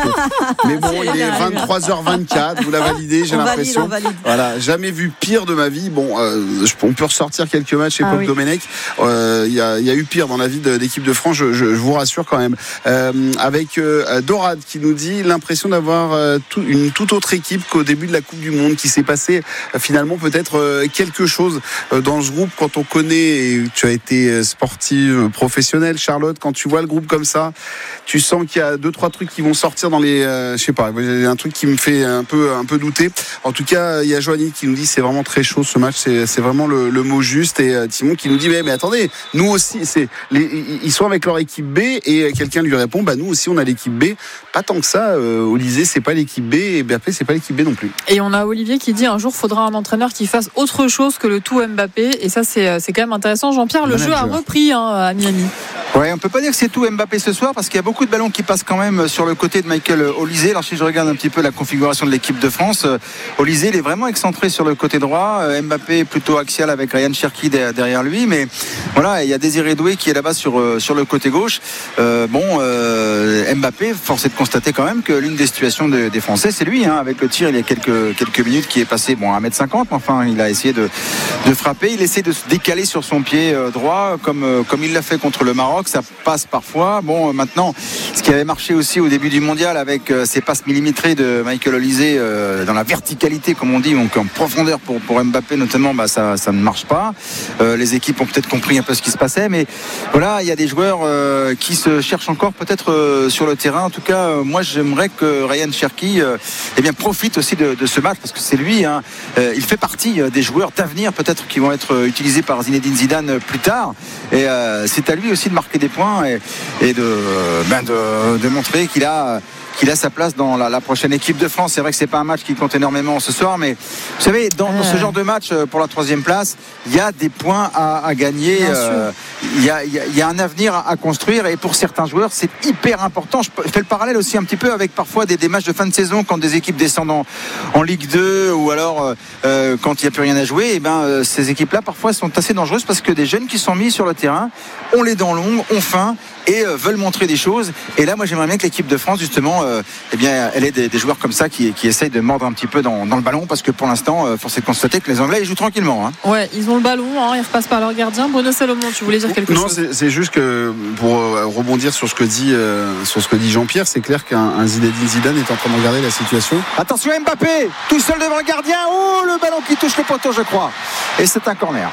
Mais bon, il est vingt-trois heures vingt-quatre. Vous la validez, j'ai on l'impression. Valide, valide. Voilà, jamais vu pire de ma vie. Bon, euh, on peut ressortir quelques matchs chez ah, Pop oui. Domenech. Il euh, y, a, y a eu pire dans la vie de l'équipe de France. Je, je, je vous rassure quand même. Euh, avec euh, Dorad qui nous dit l'impression d'avoir euh, tout, une toute autre équipe qu'au début de la Coupe du Monde, qui s'est passé euh, finalement peut-être euh, quelque chose euh, dans ce groupe. Quand on connaît, et tu as été sportive professionnelle, Charlotte, quand tu vois le groupe comme ça, tu sens qu'il y a deux trois trucs qui vont sortir dans les, euh, je sais pas, il y a un truc qui me fait un peu un peu douter. En tout cas, il y a Joanie qui nous dit c'est vraiment très chaud ce match, c'est, c'est vraiment le, le mot juste. Et euh, Timon qui nous dit mais, mais attendez, nous aussi, c'est les, ils sont avec leur équipe B, et quelqu'un lui répond bah nous aussi on a l'équipe B. Pas tant que ça. Euh, Olysée c'est pas l'équipe B, et Mbappé c'est pas l'équipe B non plus. Et on a Olivier qui dit un jour faudra un entraîneur qui fasse autre chose que le tout Mbappé. Et ça c'est c'est quand même intéressant. Jean-Pierre, le jeu a repris hein, à Miami. Ouais, on peut pas dire que c'est tout Mbappé ce soir, parce qu'il y a beaucoup de ballons qui passent quand même sur le côté de Michael Olysée. Alors si je regarde un petit peu la configuration de l'équipe de France, Olysée il est vraiment excentré sur le côté droit, Mbappé plutôt axial avec Ryan Cherki derrière lui, mais voilà, il y a Désiré Doué qui est là-bas sur, sur le côté gauche. Euh, bon, euh, Mbappé, force est de constater quand même que l'une des situations de, des Français, c'est lui, hein, avec le tir il y a quelques, quelques minutes qui est passé bon, à un mètre cinquante, mais enfin il a essayé de, de frapper, il essaie de se décaler sur son pied droit comme, comme il l'a fait contre le Maroc. Ça passe parfois. Bon, maintenant, ce qui avait marché aussi au début du mondial avec euh, ces passes millimétrées de Michael Olysée euh, dans la verticalité, comme on dit, donc en profondeur pour, pour Mbappé notamment, bah, ça, ça ne marche pas. Euh, les équipes ont peut-être compris un peu ce qui se passait, mais voilà, il y a des joueurs euh, qui se cherchent encore peut-être euh, sur le terrain. En tout cas, euh, moi, j'aimerais que Ryan Cherki euh, eh bien, profite aussi de, de ce match, parce que c'est lui, hein, euh, il fait partie des joueurs d'avenir peut-être qui vont être utilisés par Zinedine Zidane plus tard. Et euh, c'est à lui aussi de marquer des points et, et de, ben de, de montrer qu'il a, qu'il a sa place dans la, la prochaine équipe de France. C'est vrai que c'est pas un match qui compte énormément ce soir, mais vous savez, dans, dans ce genre de match pour la troisième place, il y a des points à, à gagner. Euh, il, y a, il, y a, il y a un avenir à, à construire, et pour certains joueurs, c'est hyper important. Je fais le parallèle aussi un petit peu avec parfois des, des matchs de fin de saison quand des équipes descendent en, en Ligue deux, ou alors euh, quand il n'y a plus rien à jouer. Et ben, euh, ces équipes-là parfois sont assez dangereuses, parce que des jeunes qui sont mis sur le terrain ont les dents longues, ont faim et euh, veulent montrer des choses. Et là, moi, j'aimerais bien que l'équipe de France, justement, euh, eh bien, elle ait des, des joueurs comme ça qui, qui essayent de mordre un petit peu dans, dans le ballon, parce que pour l'instant, euh, force est de constater que les Anglais ils jouent tranquillement. Hein. Ouais, ils ont le ballon, hein, ils repassent par leur gardien. Bruno Salomon, tu voulais dire quelque non, chose? Non, c'est, c'est juste que pour euh, rebondir sur ce que dit euh, sur ce que dit Jean-Pierre, c'est clair qu'un Zinedine Zidane est en train de regarder la situation. Attention, Mbappé, tout seul devant le gardien. Oh, le ballon qui touche le poteau, je crois. Et c'est un corner.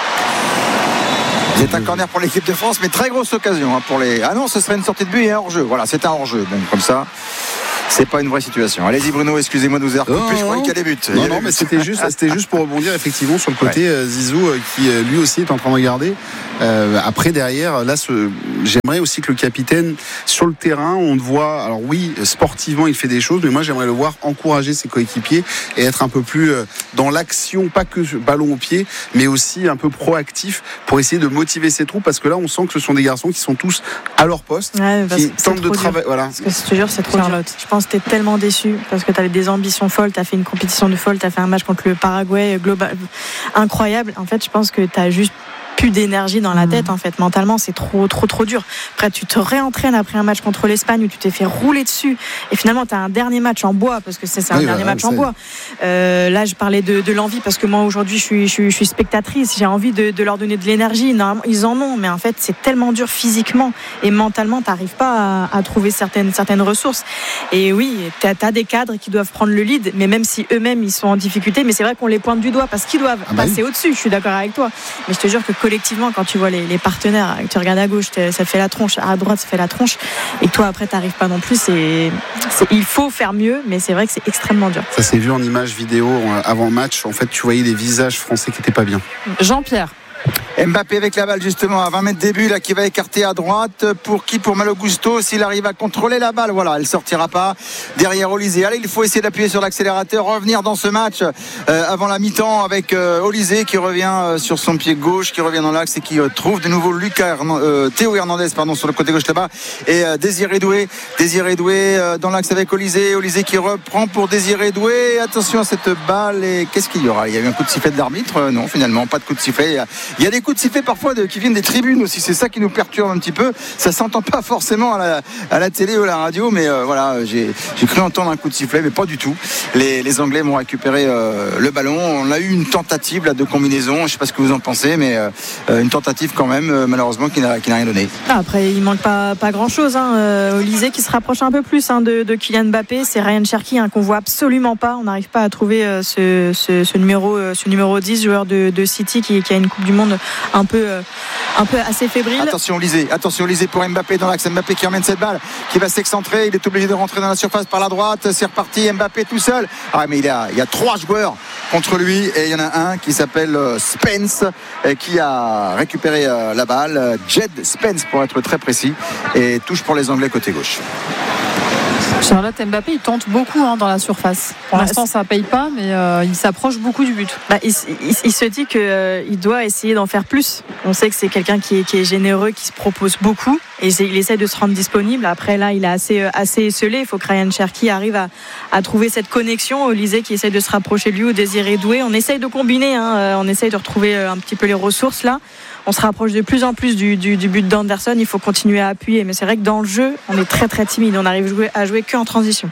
C'est un corner pour l'équipe de France, mais très grosse occasion hein, pour les. Ah non, ce serait une sortie de but et un hors-jeu. Voilà, c'est un hors-jeu. Bon, comme ça, c'est pas une vraie situation. Allez-y, Bruno, excusez-moi de vous avoir coupé. Je croyais qu'il y a des buts. Non, non, mais c'était juste, c'était juste pour rebondir effectivement sur le côté ouais. Zizou qui lui aussi est en train de regarder. Euh, après, derrière, là, ce... j'aimerais aussi que le capitaine sur le terrain, on le voit. Alors oui, sportivement, il fait des choses, mais moi, j'aimerais le voir encourager ses coéquipiers et être un peu plus dans l'action, pas que ballon au pied, mais aussi un peu proactif pour essayer de motiver ses troupes, parce que là, on sent que ce sont des garçons qui sont tous à leur poste, ouais, qui tentent de travailler. Voilà. Parce que je te jure, c'est trop Charlotte. Dur. Je pense que t'es tellement déçu parce que t'avais des ambitions folles, t'as fait une compétition de folle, t'as fait un match contre le Paraguay global incroyable. En fait, je pense que t'as juste plus d'énergie dans la tête en fait, mentalement c'est trop trop trop dur. Après tu te réentraînes après un match contre l'Espagne où tu t'es fait rouler dessus et finalement tu as un dernier match en bois, parce que c'est, c'est un oui, dernier bah, match c'est... en bois. Euh, là je parlais de, de l'envie, parce que moi aujourd'hui je suis, je suis, je suis spectatrice, j'ai envie de, de leur donner de l'énergie. Normalement ils en ont, mais en fait c'est tellement dur physiquement et mentalement, t'arrives pas à, à trouver certaines, certaines ressources. Et oui, t'as, t'as des cadres qui doivent prendre le lead, mais même si eux-mêmes ils sont en difficulté, mais c'est vrai qu'on les pointe du doigt parce qu'ils doivent ah bah passer oui. au-dessus. Je suis d'accord avec toi, mais je te jure que collectivement, quand tu vois les, les partenaires, tu regardes à gauche, ça fait la tronche, à droite, ça fait la tronche, et toi après t'arrives pas non plus. C'est, c'est, il faut faire mieux, mais c'est vrai que c'est extrêmement dur. Ça s'est vu en images vidéo avant le match. En fait, tu voyais des visages français qui étaient pas bien. Jean-Pierre. Mbappé avec la balle justement à vingt mètres début là, qui va écarter à droite pour qui? Pour Malo Gusto, s'il arrive à contrôler la balle, voilà, elle sortira pas derrière Olysée. Allez, il faut essayer d'appuyer sur l'accélérateur, revenir dans ce match euh, avant la mi-temps avec euh, Olysée qui revient euh, sur son pied gauche, qui revient dans l'axe et qui euh, trouve de nouveau Lucas Hernan- euh, Théo Hernandez pardon, sur le côté gauche là-bas et euh, Désiré Doué Désiré Doué euh, dans l'axe avec Olysée Olysée qui reprend pour Désiré Doué. Attention à cette balle. Et qu'est-ce qu'il y aura? Il y a eu un coup de sifflet de l'arbitre? euh, Non, finalement, pas de coup de sifflet. Il y a, il y a des coups de sifflet parfois de, qui viennent des tribunes aussi. C'est ça qui nous perturbe un petit peu. Ça s'entend pas forcément à la, à la télé ou à la radio, mais euh, voilà, j'ai, j'ai cru entendre un coup de sifflet, mais pas du tout. Les, les Anglais vont récupérer euh, le ballon. On a eu une tentative là, de combinaison. Je sais pas ce que vous en pensez, mais euh, une tentative quand même, euh, malheureusement, qui n'a, qui n'a rien donné. Ah, après, il manque pas, pas grand-chose. Hein. Euh, Olysée qui se rapproche un peu plus hein, de, de Kylian Mbappé. C'est Ryan Cherki hein, qu'on voit absolument pas. On n'arrive pas à trouver euh, ce, ce, ce, numéro, euh, ce numéro dix, joueur de, de City qui, qui a une Coupe du Monde un peu, euh, un peu assez fébrile. Attention Olysée, attention Olysée pour Mbappé dans l'axe. Mbappé qui emmène cette balle, qui va s'excentrer. Il est obligé de rentrer dans la surface par la droite. C'est reparti, Mbappé tout seul. Ah mais il y a, il y a trois joueurs contre lui et il y en a un qui s'appelle Spence qui a récupéré la balle. Jed Spence pour être très précis, et touche pour les Anglais côté gauche. Charlotte, Mbappé il tente beaucoup hein, dans la surface. Pour bah, l'instant ça ne paye pas, mais euh, il s'approche beaucoup du but. Bah, il, il, il se dit qu'il euh, doit essayer d'en faire plus. On sait que c'est quelqu'un qui est, qui est généreux, qui se propose beaucoup et il essaie de se rendre disponible. Après là il est assez, assez esselé. Il faut que Ryan Cherki arrive à, à trouver cette connexion. Olysée qui essaie de se rapprocher de lui, ou Désiré Doué. On essaye de combiner, hein. On essaye de retrouver un petit peu les ressources là. On se rapproche de plus en plus du, du, du but d'Anderson. Il faut continuer à appuyer, mais c'est vrai que dans le jeu on est très très timide. On arrive jouer, à jouer qu'en transition.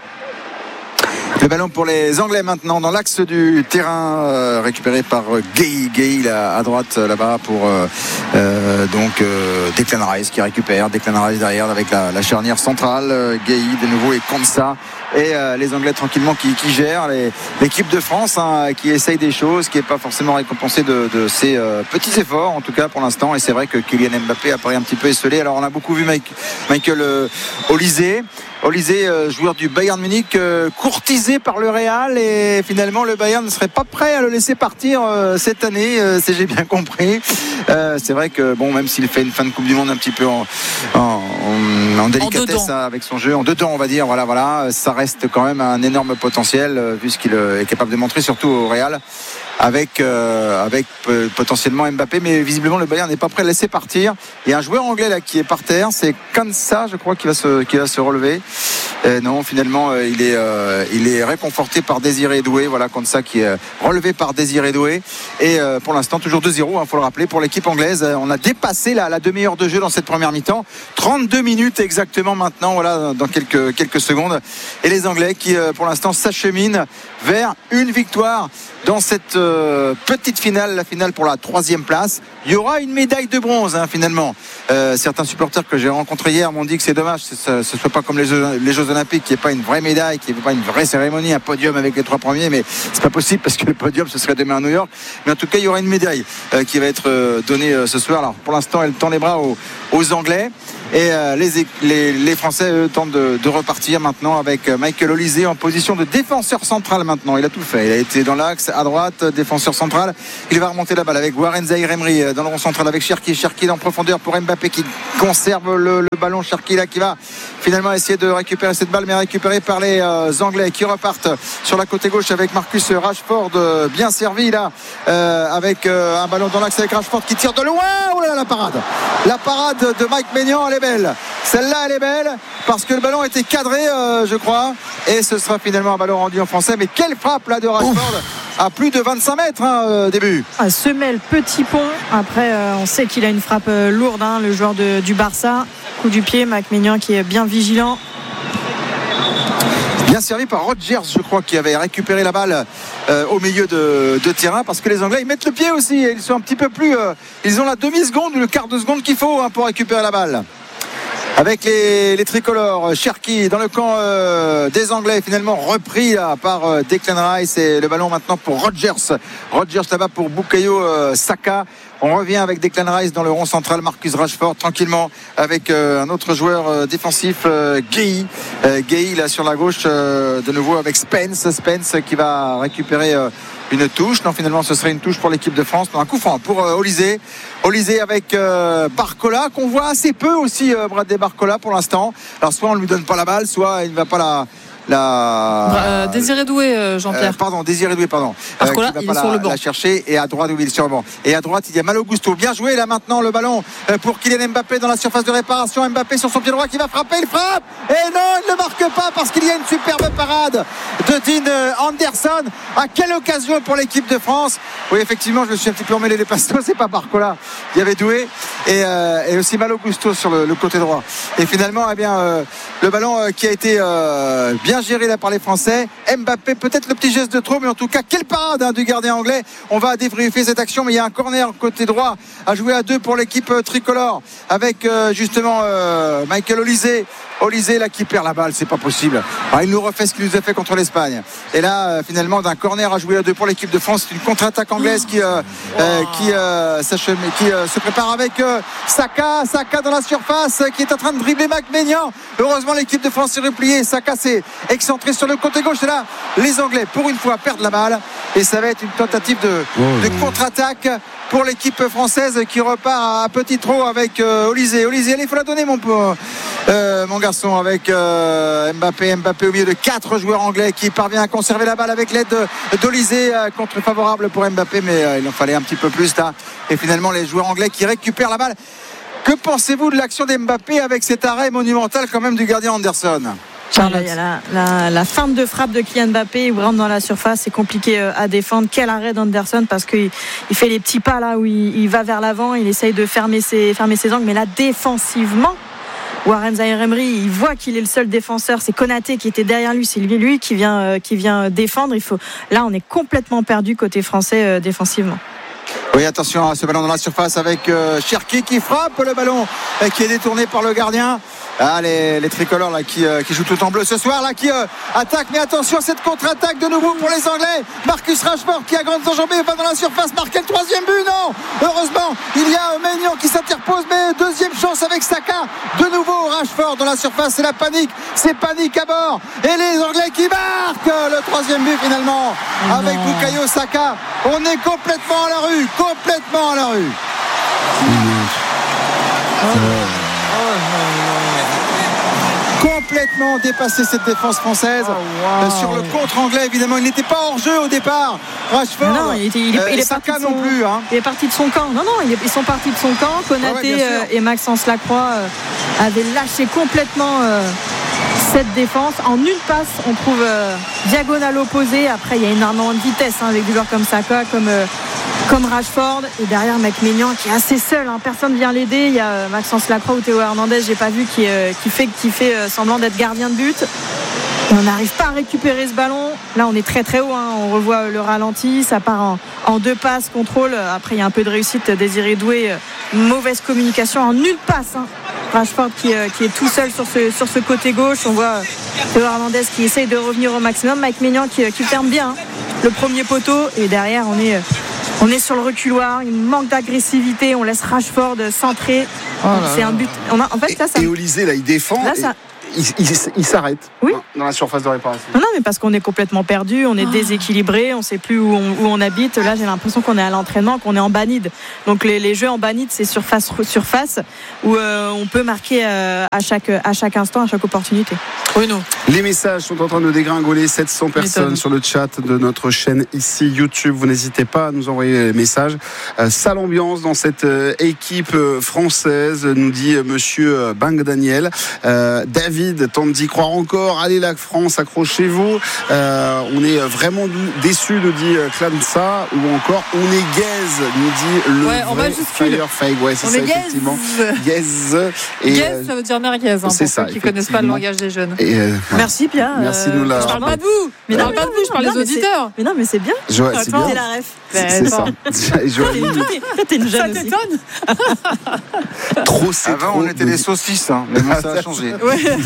Le ballon pour les Anglais maintenant dans l'axe du terrain, euh, récupéré par Gay Gay à, à droite euh, là-bas pour euh, euh, donc euh, Declan Rice qui récupère Declan Rice derrière avec la, la charnière centrale, euh, Gay de nouveau et Konsa et euh, les Anglais tranquillement qui, qui gèrent les, l'équipe de France hein, qui essaye des choses, qui n'est pas forcément récompensée de, de ses euh, petits efforts en tout cas pour l'instant. Et c'est vrai que Kylian Mbappé apparaît un petit peu esselé. Alors on a beaucoup vu Mike, Michael euh, Olysée Olysée, euh, joueur du Bayern Munich, euh, courtisé par le Real, et finalement le Bayern ne serait pas prêt à le laisser partir euh, cette année, euh, si j'ai bien compris. Euh, c'est vrai que bon, même s'il fait une fin de Coupe du Monde un petit peu en, en, en, en délicatesse hein, avec son jeu, en dedans on va dire, voilà, voilà, ça reste quand même un énorme potentiel euh, vu ce qu'il est capable de montrer, surtout au Real. Avec, euh, avec euh, potentiellement Mbappé, mais visiblement le Bayern n'est pas prêt à le laisser partir. Il y a un joueur anglais là qui est par terre, c'est Konsa, je crois, qui va se, qui va se relever. Euh, non, finalement, euh, il est, euh, il est réconforté par Désiré Doué. Voilà, Konsa qui est relevé par Désiré Doué. Et euh, pour l'instant, toujours deux zéro, il hein, faut le rappeler, pour l'équipe anglaise. On a dépassé la, la demi-heure de jeu dans cette première mi-temps. trente-deux minutes exactement maintenant, voilà, dans quelques, quelques secondes. Et les Anglais qui, euh, pour l'instant, s'acheminent vers une victoire dans cette euh, petite finale, la finale pour la troisième place. Il y aura une médaille de bronze hein, finalement. Euh, certains supporters que j'ai rencontrés hier m'ont dit que c'est dommage que ce ne soit pas comme les Jeux, les Jeux Olympiques, qu'il n'y ait pas une vraie médaille, qu'il n'y ait pas une vraie cérémonie, un podium avec les trois premiers, mais c'est pas possible parce que le podium ce serait demain à New York. Mais en tout cas il y aura une médaille euh, qui va être euh, donnée euh, ce soir. Alors pour l'instant elle tend les bras aux, aux Anglais. Et euh, les, les, les Français eux, tentent de, de repartir maintenant avec Michael Olysée en position de défenseur central maintenant. Il a tout fait, il a été dans l'axe à droite, défenseur central. Il va remonter la balle avec Warren Zahir Emery dans le rond central avec Cherki. Cherki en profondeur pour Mbappé qui conserve le, le ballon. Cherki là qui va finalement essayer de récupérer cette balle, mais récupérée par les euh, Anglais qui repartent sur la côté gauche avec Marcus Rashford euh, bien servi là euh, avec euh, un ballon dans l'axe avec Rashford qui tire de loin. Oh là là, la parade la parade de Mike Maignan, elle est belle, celle-là elle est belle parce que le ballon était cadré euh, je crois, et ce sera finalement un ballon rendu en français. Mais quelle frappe là de Rashford. Ouf. À plus de vingt-cinq mètres hein, euh, début. Ah, semelle petit pont. Après euh, on sait qu'il a une frappe euh, lourde hein, le joueur de, du Barça. Coup du pied, Mike Maignan qui est bien vigilant. Bien servi par Rodgers, je crois, qui avait récupéré la balle euh, au milieu de, de terrain, parce que les Anglais ils mettent le pied aussi, ils sont un petit peu plus euh, ils ont la demi-seconde ou le quart de seconde qu'il faut hein, pour récupérer la balle. Avec les, les tricolores, Cherki dans le camp euh, des Anglais, finalement repris là, par euh, Declan Rice, et le ballon maintenant pour Rodgers. Rodgers là-bas pour Bukayo euh, Saka. On revient avec Declan Rice dans le rond central, Marcus Rashford tranquillement avec euh, un autre joueur euh, défensif, euh, Gueye. Euh, Gueye là sur la gauche, euh, de nouveau avec Spence. Spence qui va récupérer euh, une touche. Non, finalement, ce serait une touche pour l'équipe de France. Un coup franc pour euh, Olysée. Olysée avec euh, Barcola, qu'on voit assez peu aussi, euh, Bradley Barcola pour l'instant. Alors, soit on ne lui donne pas la balle, soit il ne va pas la. La... Euh, Désiré Doué, euh, Jean-Pierre. Euh, pardon, Désiré Doué, pardon. Parce que là, euh, il est sur la, le banc. La chercher et à droite, oui, il est sur le banc. Et à droite, il y a Malo Gusto. Bien joué là maintenant le ballon pour Kylian Mbappé dans la surface de réparation. Mbappé sur son pied droit qui va frapper, il frappe. Et non, il ne marque pas parce qu'il y a une superbe parade de Dean Anderson. À quelle occasion pour l'équipe de France. Oui, effectivement, je me suis un petit peu emmêlé les pastos. C'est pas Barcola. Il y avait Doué et, euh, et aussi Malo Gusto sur le, le côté droit. Et finalement, eh bien, euh, le ballon euh, qui a été euh, bien géré là par les Français. Mbappé, peut-être le petit geste de trop, mais en tout cas, quelle parade hein, du gardien anglais. On va débriefer cette action, mais il y a un corner côté droit à jouer à deux pour l'équipe euh, tricolore avec euh, justement euh, Michael Olysée. Olysée là qui perd la balle, c'est pas possible. Alors, il nous refait ce qu'il nous a fait contre l'Espagne. Et là, euh, finalement, d'un corner à jouer à deux pour l'équipe de France, c'est une contre-attaque anglaise qui euh, euh, qui, euh, qui euh, se prépare avec euh, Saka, Saka dans la surface, qui est en train de dribbler Mac-Maignan. Heureusement, l'équipe de France s'est repliée. Saka s'est excentré sur le côté gauche. Et là, les Anglais, pour une fois, perdent la balle. Et ça va être une tentative de, oh, de contre-attaque pour l'équipe française qui repart à petit trot avec euh, Olysée. Olysée, allez, il faut la donner, mon, euh, mon garçon, avec euh, Mbappé. Mbappé au milieu de quatre joueurs anglais qui parvient à conserver la balle avec l'aide d'Olysée. Euh, contre favorable pour Mbappé, mais euh, il en fallait un petit peu plus là. Et finalement, les joueurs anglais qui récupèrent la balle. Que pensez-vous de l'action d'Mbappé avec cet arrêt monumental quand même du gardien Anderson? Il y a la, la, la feinte de frappe de Kylian Mbappé, il rentre dans la surface, c'est compliqué à défendre. Quel arrêt d'Anderson, parce qu'il il fait les petits pas là où il, il va vers l'avant, il essaye de fermer ses, fermer ses angles, mais là défensivement, Warren Zaïre-Emery, il voit qu'il est le seul défenseur, c'est Konaté qui était derrière lui, c'est lui, lui qui vient, euh, qui vient défendre. Il faut... Là, on est complètement perdu côté français euh, défensivement. Oui, attention à ce ballon dans la surface avec euh, Cherki qui frappe le ballon et qui est détourné par le gardien. Ah, les, les tricolores là, qui, euh, qui jouent tout en bleu ce soir là, qui euh, attaquent, mais attention à cette contre-attaque de nouveau pour les Anglais. Marcus Rashford qui a grandes enjambées, va dans la surface, marquer le troisième but. Non, heureusement il y a euh, Maignan qui s'interpose, mais deuxième chance avec Saka. De nouveau Rashford dans la surface, c'est la panique, c'est panique à bord, et les Anglais qui marquent le troisième but finalement oh avec Bukayo Saka. On est complètement à la rue, complètement à la rue. Oh. Complètement dépassé cette défense française. Oh, wow. euh, sur le contre anglais, évidemment, il n'était pas hors jeu au départ. Rashford, non, non, il, était, il, est, euh, il est parti de son, non plus. Hein. Il est parti de son camp. Non, non, ils sont partis de son camp. Konaté ouais, ouais, euh, et Maxence Lacroix euh, avaient lâché complètement euh, cette défense. En une passe, on trouve euh, diagonale opposée. Après, il y a énormément de vitesse hein, avec des joueurs comme Saka, comme euh, comme Rashford, et derrière Mac-Maignan qui est assez seul, hein. Personne ne vient l'aider. Il y a Maxence Lacroix ou Théo Hernandez, j'ai pas vu, qui, euh, qui fait, qui fait euh, semblant d'être gardien de but. Et on n'arrive pas à récupérer ce ballon. Là, on est très très haut, hein. On revoit le ralenti, ça part en, en deux passes, contrôle. Après, il y a un peu de réussite, Désiré Doué, mauvaise communication en une passe. Hein. Rashford qui, euh, qui est tout seul sur ce, sur ce côté gauche. On voit Théo Hernandez qui essaye de revenir au maximum. Mac-Maignan qui, qui ferme bien hein, le premier poteau. Et derrière, on est... Euh, On est sur le reculoir, il manque d'agressivité, on laisse Rashford centrer. Oh c'est un but. On a, en fait, là, ça... Et Olysée, là, il défend. Là, ça... Il, il, il s'arrête oui. dans la surface de réparation. Non, non, mais parce qu'on est complètement perdu, on est oh. déséquilibré, on ne sait plus où on, où on habite. Là, j'ai l'impression qu'on est à l'entraînement, qu'on est en banide. Donc les, les jeux en banide, c'est surface surface où euh, on peut marquer euh, à chaque à chaque instant, à chaque opportunité. Oui, non. Les messages sont en train de dégringoler. sept cents personnes sur le chat de notre chaîne ici YouTube. Vous n'hésitez pas à nous envoyer les messages. Euh, sale ambiance dans cette euh, équipe euh, française, nous dit euh, Monsieur Bang Daniel. Euh, David tente d'y croire encore. Allez la France, accrochez-vous. Euh, on est vraiment déçus, nous dit Clamsa, ou encore on est gaze, nous dit le ouais, vrai Firefag. Ouais, c'est on ça est effectivement. Gaze. Et gaze, ça veut dire merguez. Hein, c'est pour ça, ceux qui ne connaissent pas le langage des jeunes. Et euh, voilà. Merci Pierre. Merci de nous la. Je parle pas de vous. Mais je parle pas de vous. Je parle des auditeurs. Mais non, mais c'est bien. Je, ouais, c'est bien. C'est la ref. C'est ça. T'es une jeune aussi. Trop c'est Avant, trop on était des saucisses, hein, mais bon, ça a changé. Ouais.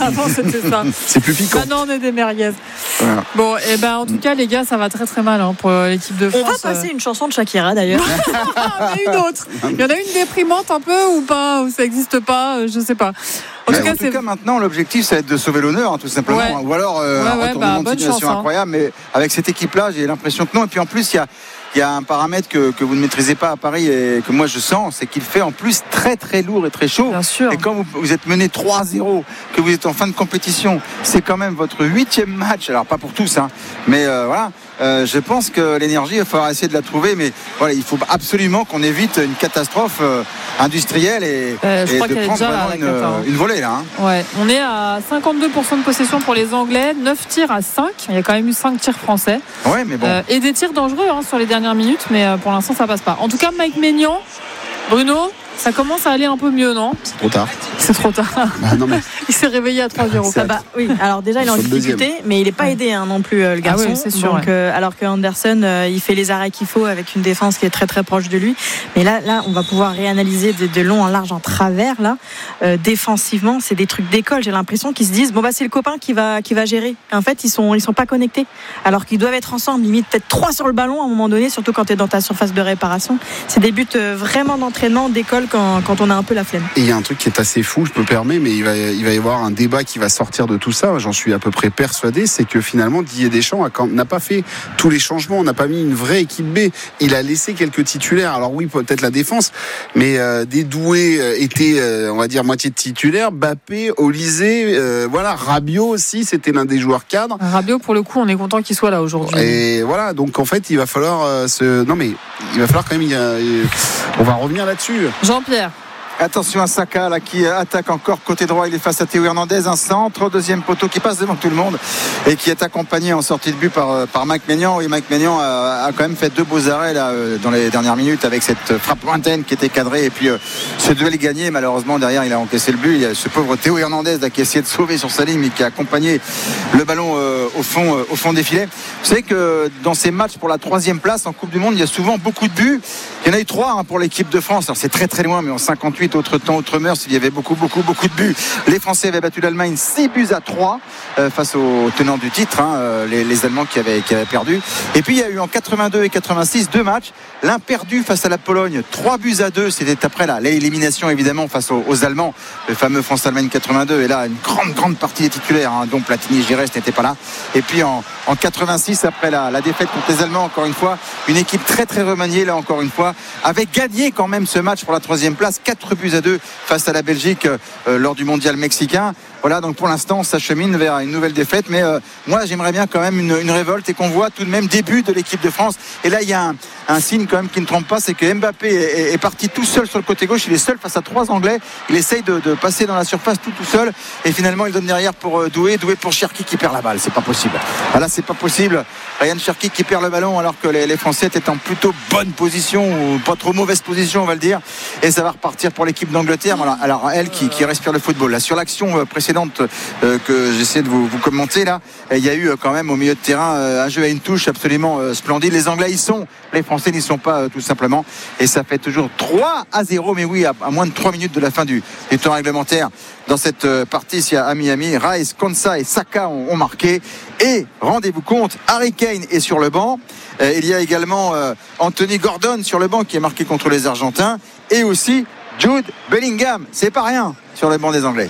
Avant, c'était ça. C'est plus piquant. Maintenant, on est des merguez. Voilà. Bon, et ben, en tout cas, les gars, ça va très très mal hein, pour l'équipe de France. On va passer une chanson de Shakira d'ailleurs. Ah, mais une autre. Il y en a une déprimante un peu ou pas, ou ça n'existe pas, je sais pas. En Mais tout cas, en tout c'est cas, maintenant, l'objectif, ça va être de sauver l'honneur, hein, tout simplement. Ouais. Ou alors, euh, Ouais, un ouais, retournement bah, de bonne situation chance, hein. incroyable. Mais avec cette équipe-là, j'ai l'impression que non. Et puis en plus, il y a, il y a un paramètre que, que vous ne maîtrisez pas à Paris et que moi je sens, c'est qu'il fait en plus très très lourd et très chaud. Bien sûr. Et quand vous, vous êtes mené trois à zéro, que vous êtes en fin de compétition, c'est quand même votre huitième match. Alors pas pour tous, hein, mais euh, voilà. Euh, je pense que l'énergie, il va falloir essayer de la trouver, mais voilà, il faut absolument qu'on évite une catastrophe euh, industrielle et, Euh, je et crois de qu'elle est prendre déjà là, vraiment la une, cata, hein. une volée là. Hein. Ouais, on est à cinquante-deux pour cent de possession pour les Anglais, neuf tirs à cinq. Il y a quand même eu cinq tirs français. Ouais, mais bon. Euh, et des tirs dangereux hein, sur les dernières minutes, mais euh, pour l'instant, ça passe pas. En tout cas, Mike Maignan, Bruno, ça commence à aller un peu mieux, non ? C'est trop tard. C'est trop tard. Ah, non, mais Il s'est réveillé à trois zéro. C'est Ah bah, oui, alors déjà il est en Sur le difficulté, mais il n'est pas aidé hein, non plus euh, le garçon. Ah oui, c'est sûr, Donc, ouais. euh, alors que Anderson, euh, il fait les arrêts qu'il faut avec une défense qui est très très proche de lui. Mais là, là, on va pouvoir réanalyser de, de long en large en travers. Là, euh, défensivement, c'est des trucs d'école. J'ai l'impression qu'ils se disent bon bah c'est le copain qui va qui va gérer. Et en fait, ils sont ils sont pas connectés. Alors qu'ils doivent être ensemble, limite peut-être trois sur le ballon à un moment donné, surtout quand tu es dans ta surface de réparation. C'est des buts euh, vraiment d'entraînement d'école quand quand on a un peu la flemme. Et il y a un truc qui est assez fou, je me permets, mais il va, il va y avoir un débat qui va sortir de tout ça, j'en suis à peu près persuadé, c'est que finalement Didier Deschamps a, quand, n'a pas fait tous les changements, n'a pas mis une vraie équipe B, il a laissé quelques titulaires, alors oui peut-être la défense, mais euh, des doués euh, étaient, euh, on va dire, moitié de titulaires, Mbappé, Olysée, euh, voilà, Rabiot aussi, c'était l'un des joueurs cadres. Rabiot, pour le coup, on est content qu'il soit là aujourd'hui. Et voilà, donc en fait il va falloir euh, se... Non mais il va falloir quand même, il y a... on va revenir là-dessus. Jean-Pierre. Attention à Saka là, qui attaque encore côté droit, il est face à Théo Hernandez, un centre, deuxième poteau qui passe devant tout le monde et qui est accompagné en sortie de but par, par Mike Maignan. Et Mike Maignan a, a quand même fait deux beaux arrêts là, dans les dernières minutes avec cette frappe lointaine qui était cadrée et puis euh, ce duel est gagné. Malheureusement derrière il a encaissé le but. Il y a ce pauvre Théo Hernandez là, qui a essayé de sauver sur sa ligne mais qui a accompagné le ballon euh, au, fond, euh, au fond des filets. Vous savez que dans ces matchs pour la troisième place en Coupe du Monde, il y a souvent beaucoup de buts. Il y en a eu trois hein, pour l'équipe de France. Alors c'est très très loin, mais en cinquante-huit, autre temps, autre mœurs, il y avait beaucoup beaucoup beaucoup de buts. Les Français avaient battu l'Allemagne six buts à trois euh, face aux tenants du titre, hein, euh, les, les Allemands qui avaient, qui avaient perdu. Et puis il y a eu en quatre-vingt-deux et quatre-vingt-six deux matchs. L'un perdu face à la Pologne, trois buts à deux. C'était après là l'élimination évidemment face aux, aux Allemands, le fameux France-Allemagne quatre-vingt-deux. Et là une grande grande partie des titulaires, hein, dont Platini et Giresse n'étaient pas là. Et puis en, en quatre-vingt-six après la, la défaite contre les Allemands, encore une fois, une équipe très très remaniée là encore une fois, avait gagné quand même ce match pour la troisième place, quatre buts à deux face à la Belgique euh, lors du mondial mexicain. Voilà, donc pour l'instant on s'achemine vers une nouvelle défaite, mais euh, moi j'aimerais bien quand même une, une révolte et qu'on voit tout de même début de l'équipe de France. Et là il y a un, un signe quand même qui ne trompe pas, c'est que Mbappé est, est, est parti tout seul sur le côté gauche, il est seul face à trois Anglais, il essaye de, de passer dans la surface tout tout seul et finalement il donne derrière pour euh, Doué, Doué pour Cherki qui perd la balle, c'est pas possible. Voilà, c'est pas possible. Ryan Cherki qui perd le ballon alors que les, les Français étaient en plutôt bonne position ou pas trop mauvaise position on va le dire, et ça va repartir pour l'équipe d'Angleterre. Alors, alors elle qui, qui respire le football là sur l'action précédente euh, que j'essaie de vous, vous commenter là, il y a eu euh, quand même au milieu de terrain euh, un jeu à une touche absolument euh, splendide. Les Anglais y sont, les Français n'y sont pas euh, tout simplement, et ça fait toujours trois à zéro, mais oui à, à moins de trois minutes de la fin du, du temps réglementaire dans cette euh, partie ici à Miami. Rice, Konsa et Saka ont, ont marqué, et rendez-vous compte, Harry Kane est sur le banc. Euh, il y a également euh, Anthony Gordon sur le banc qui est marqué contre les Argentins, et aussi Jude Bellingham, c'est pas rien sur le banc des Anglais.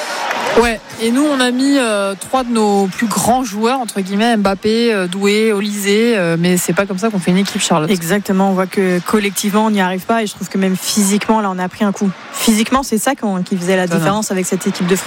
Ouais, et nous on a mis euh, trois de nos plus grands joueurs entre guillemets, Mbappé, euh, Doué, Olysée, euh, mais c'est pas comme ça qu'on fait une équipe, Charlotte. Exactement, on voit que collectivement on n'y arrive pas, et je trouve que même physiquement là on a pris un coup. Physiquement c'est ça qui faisait la différence avec cette équipe de France.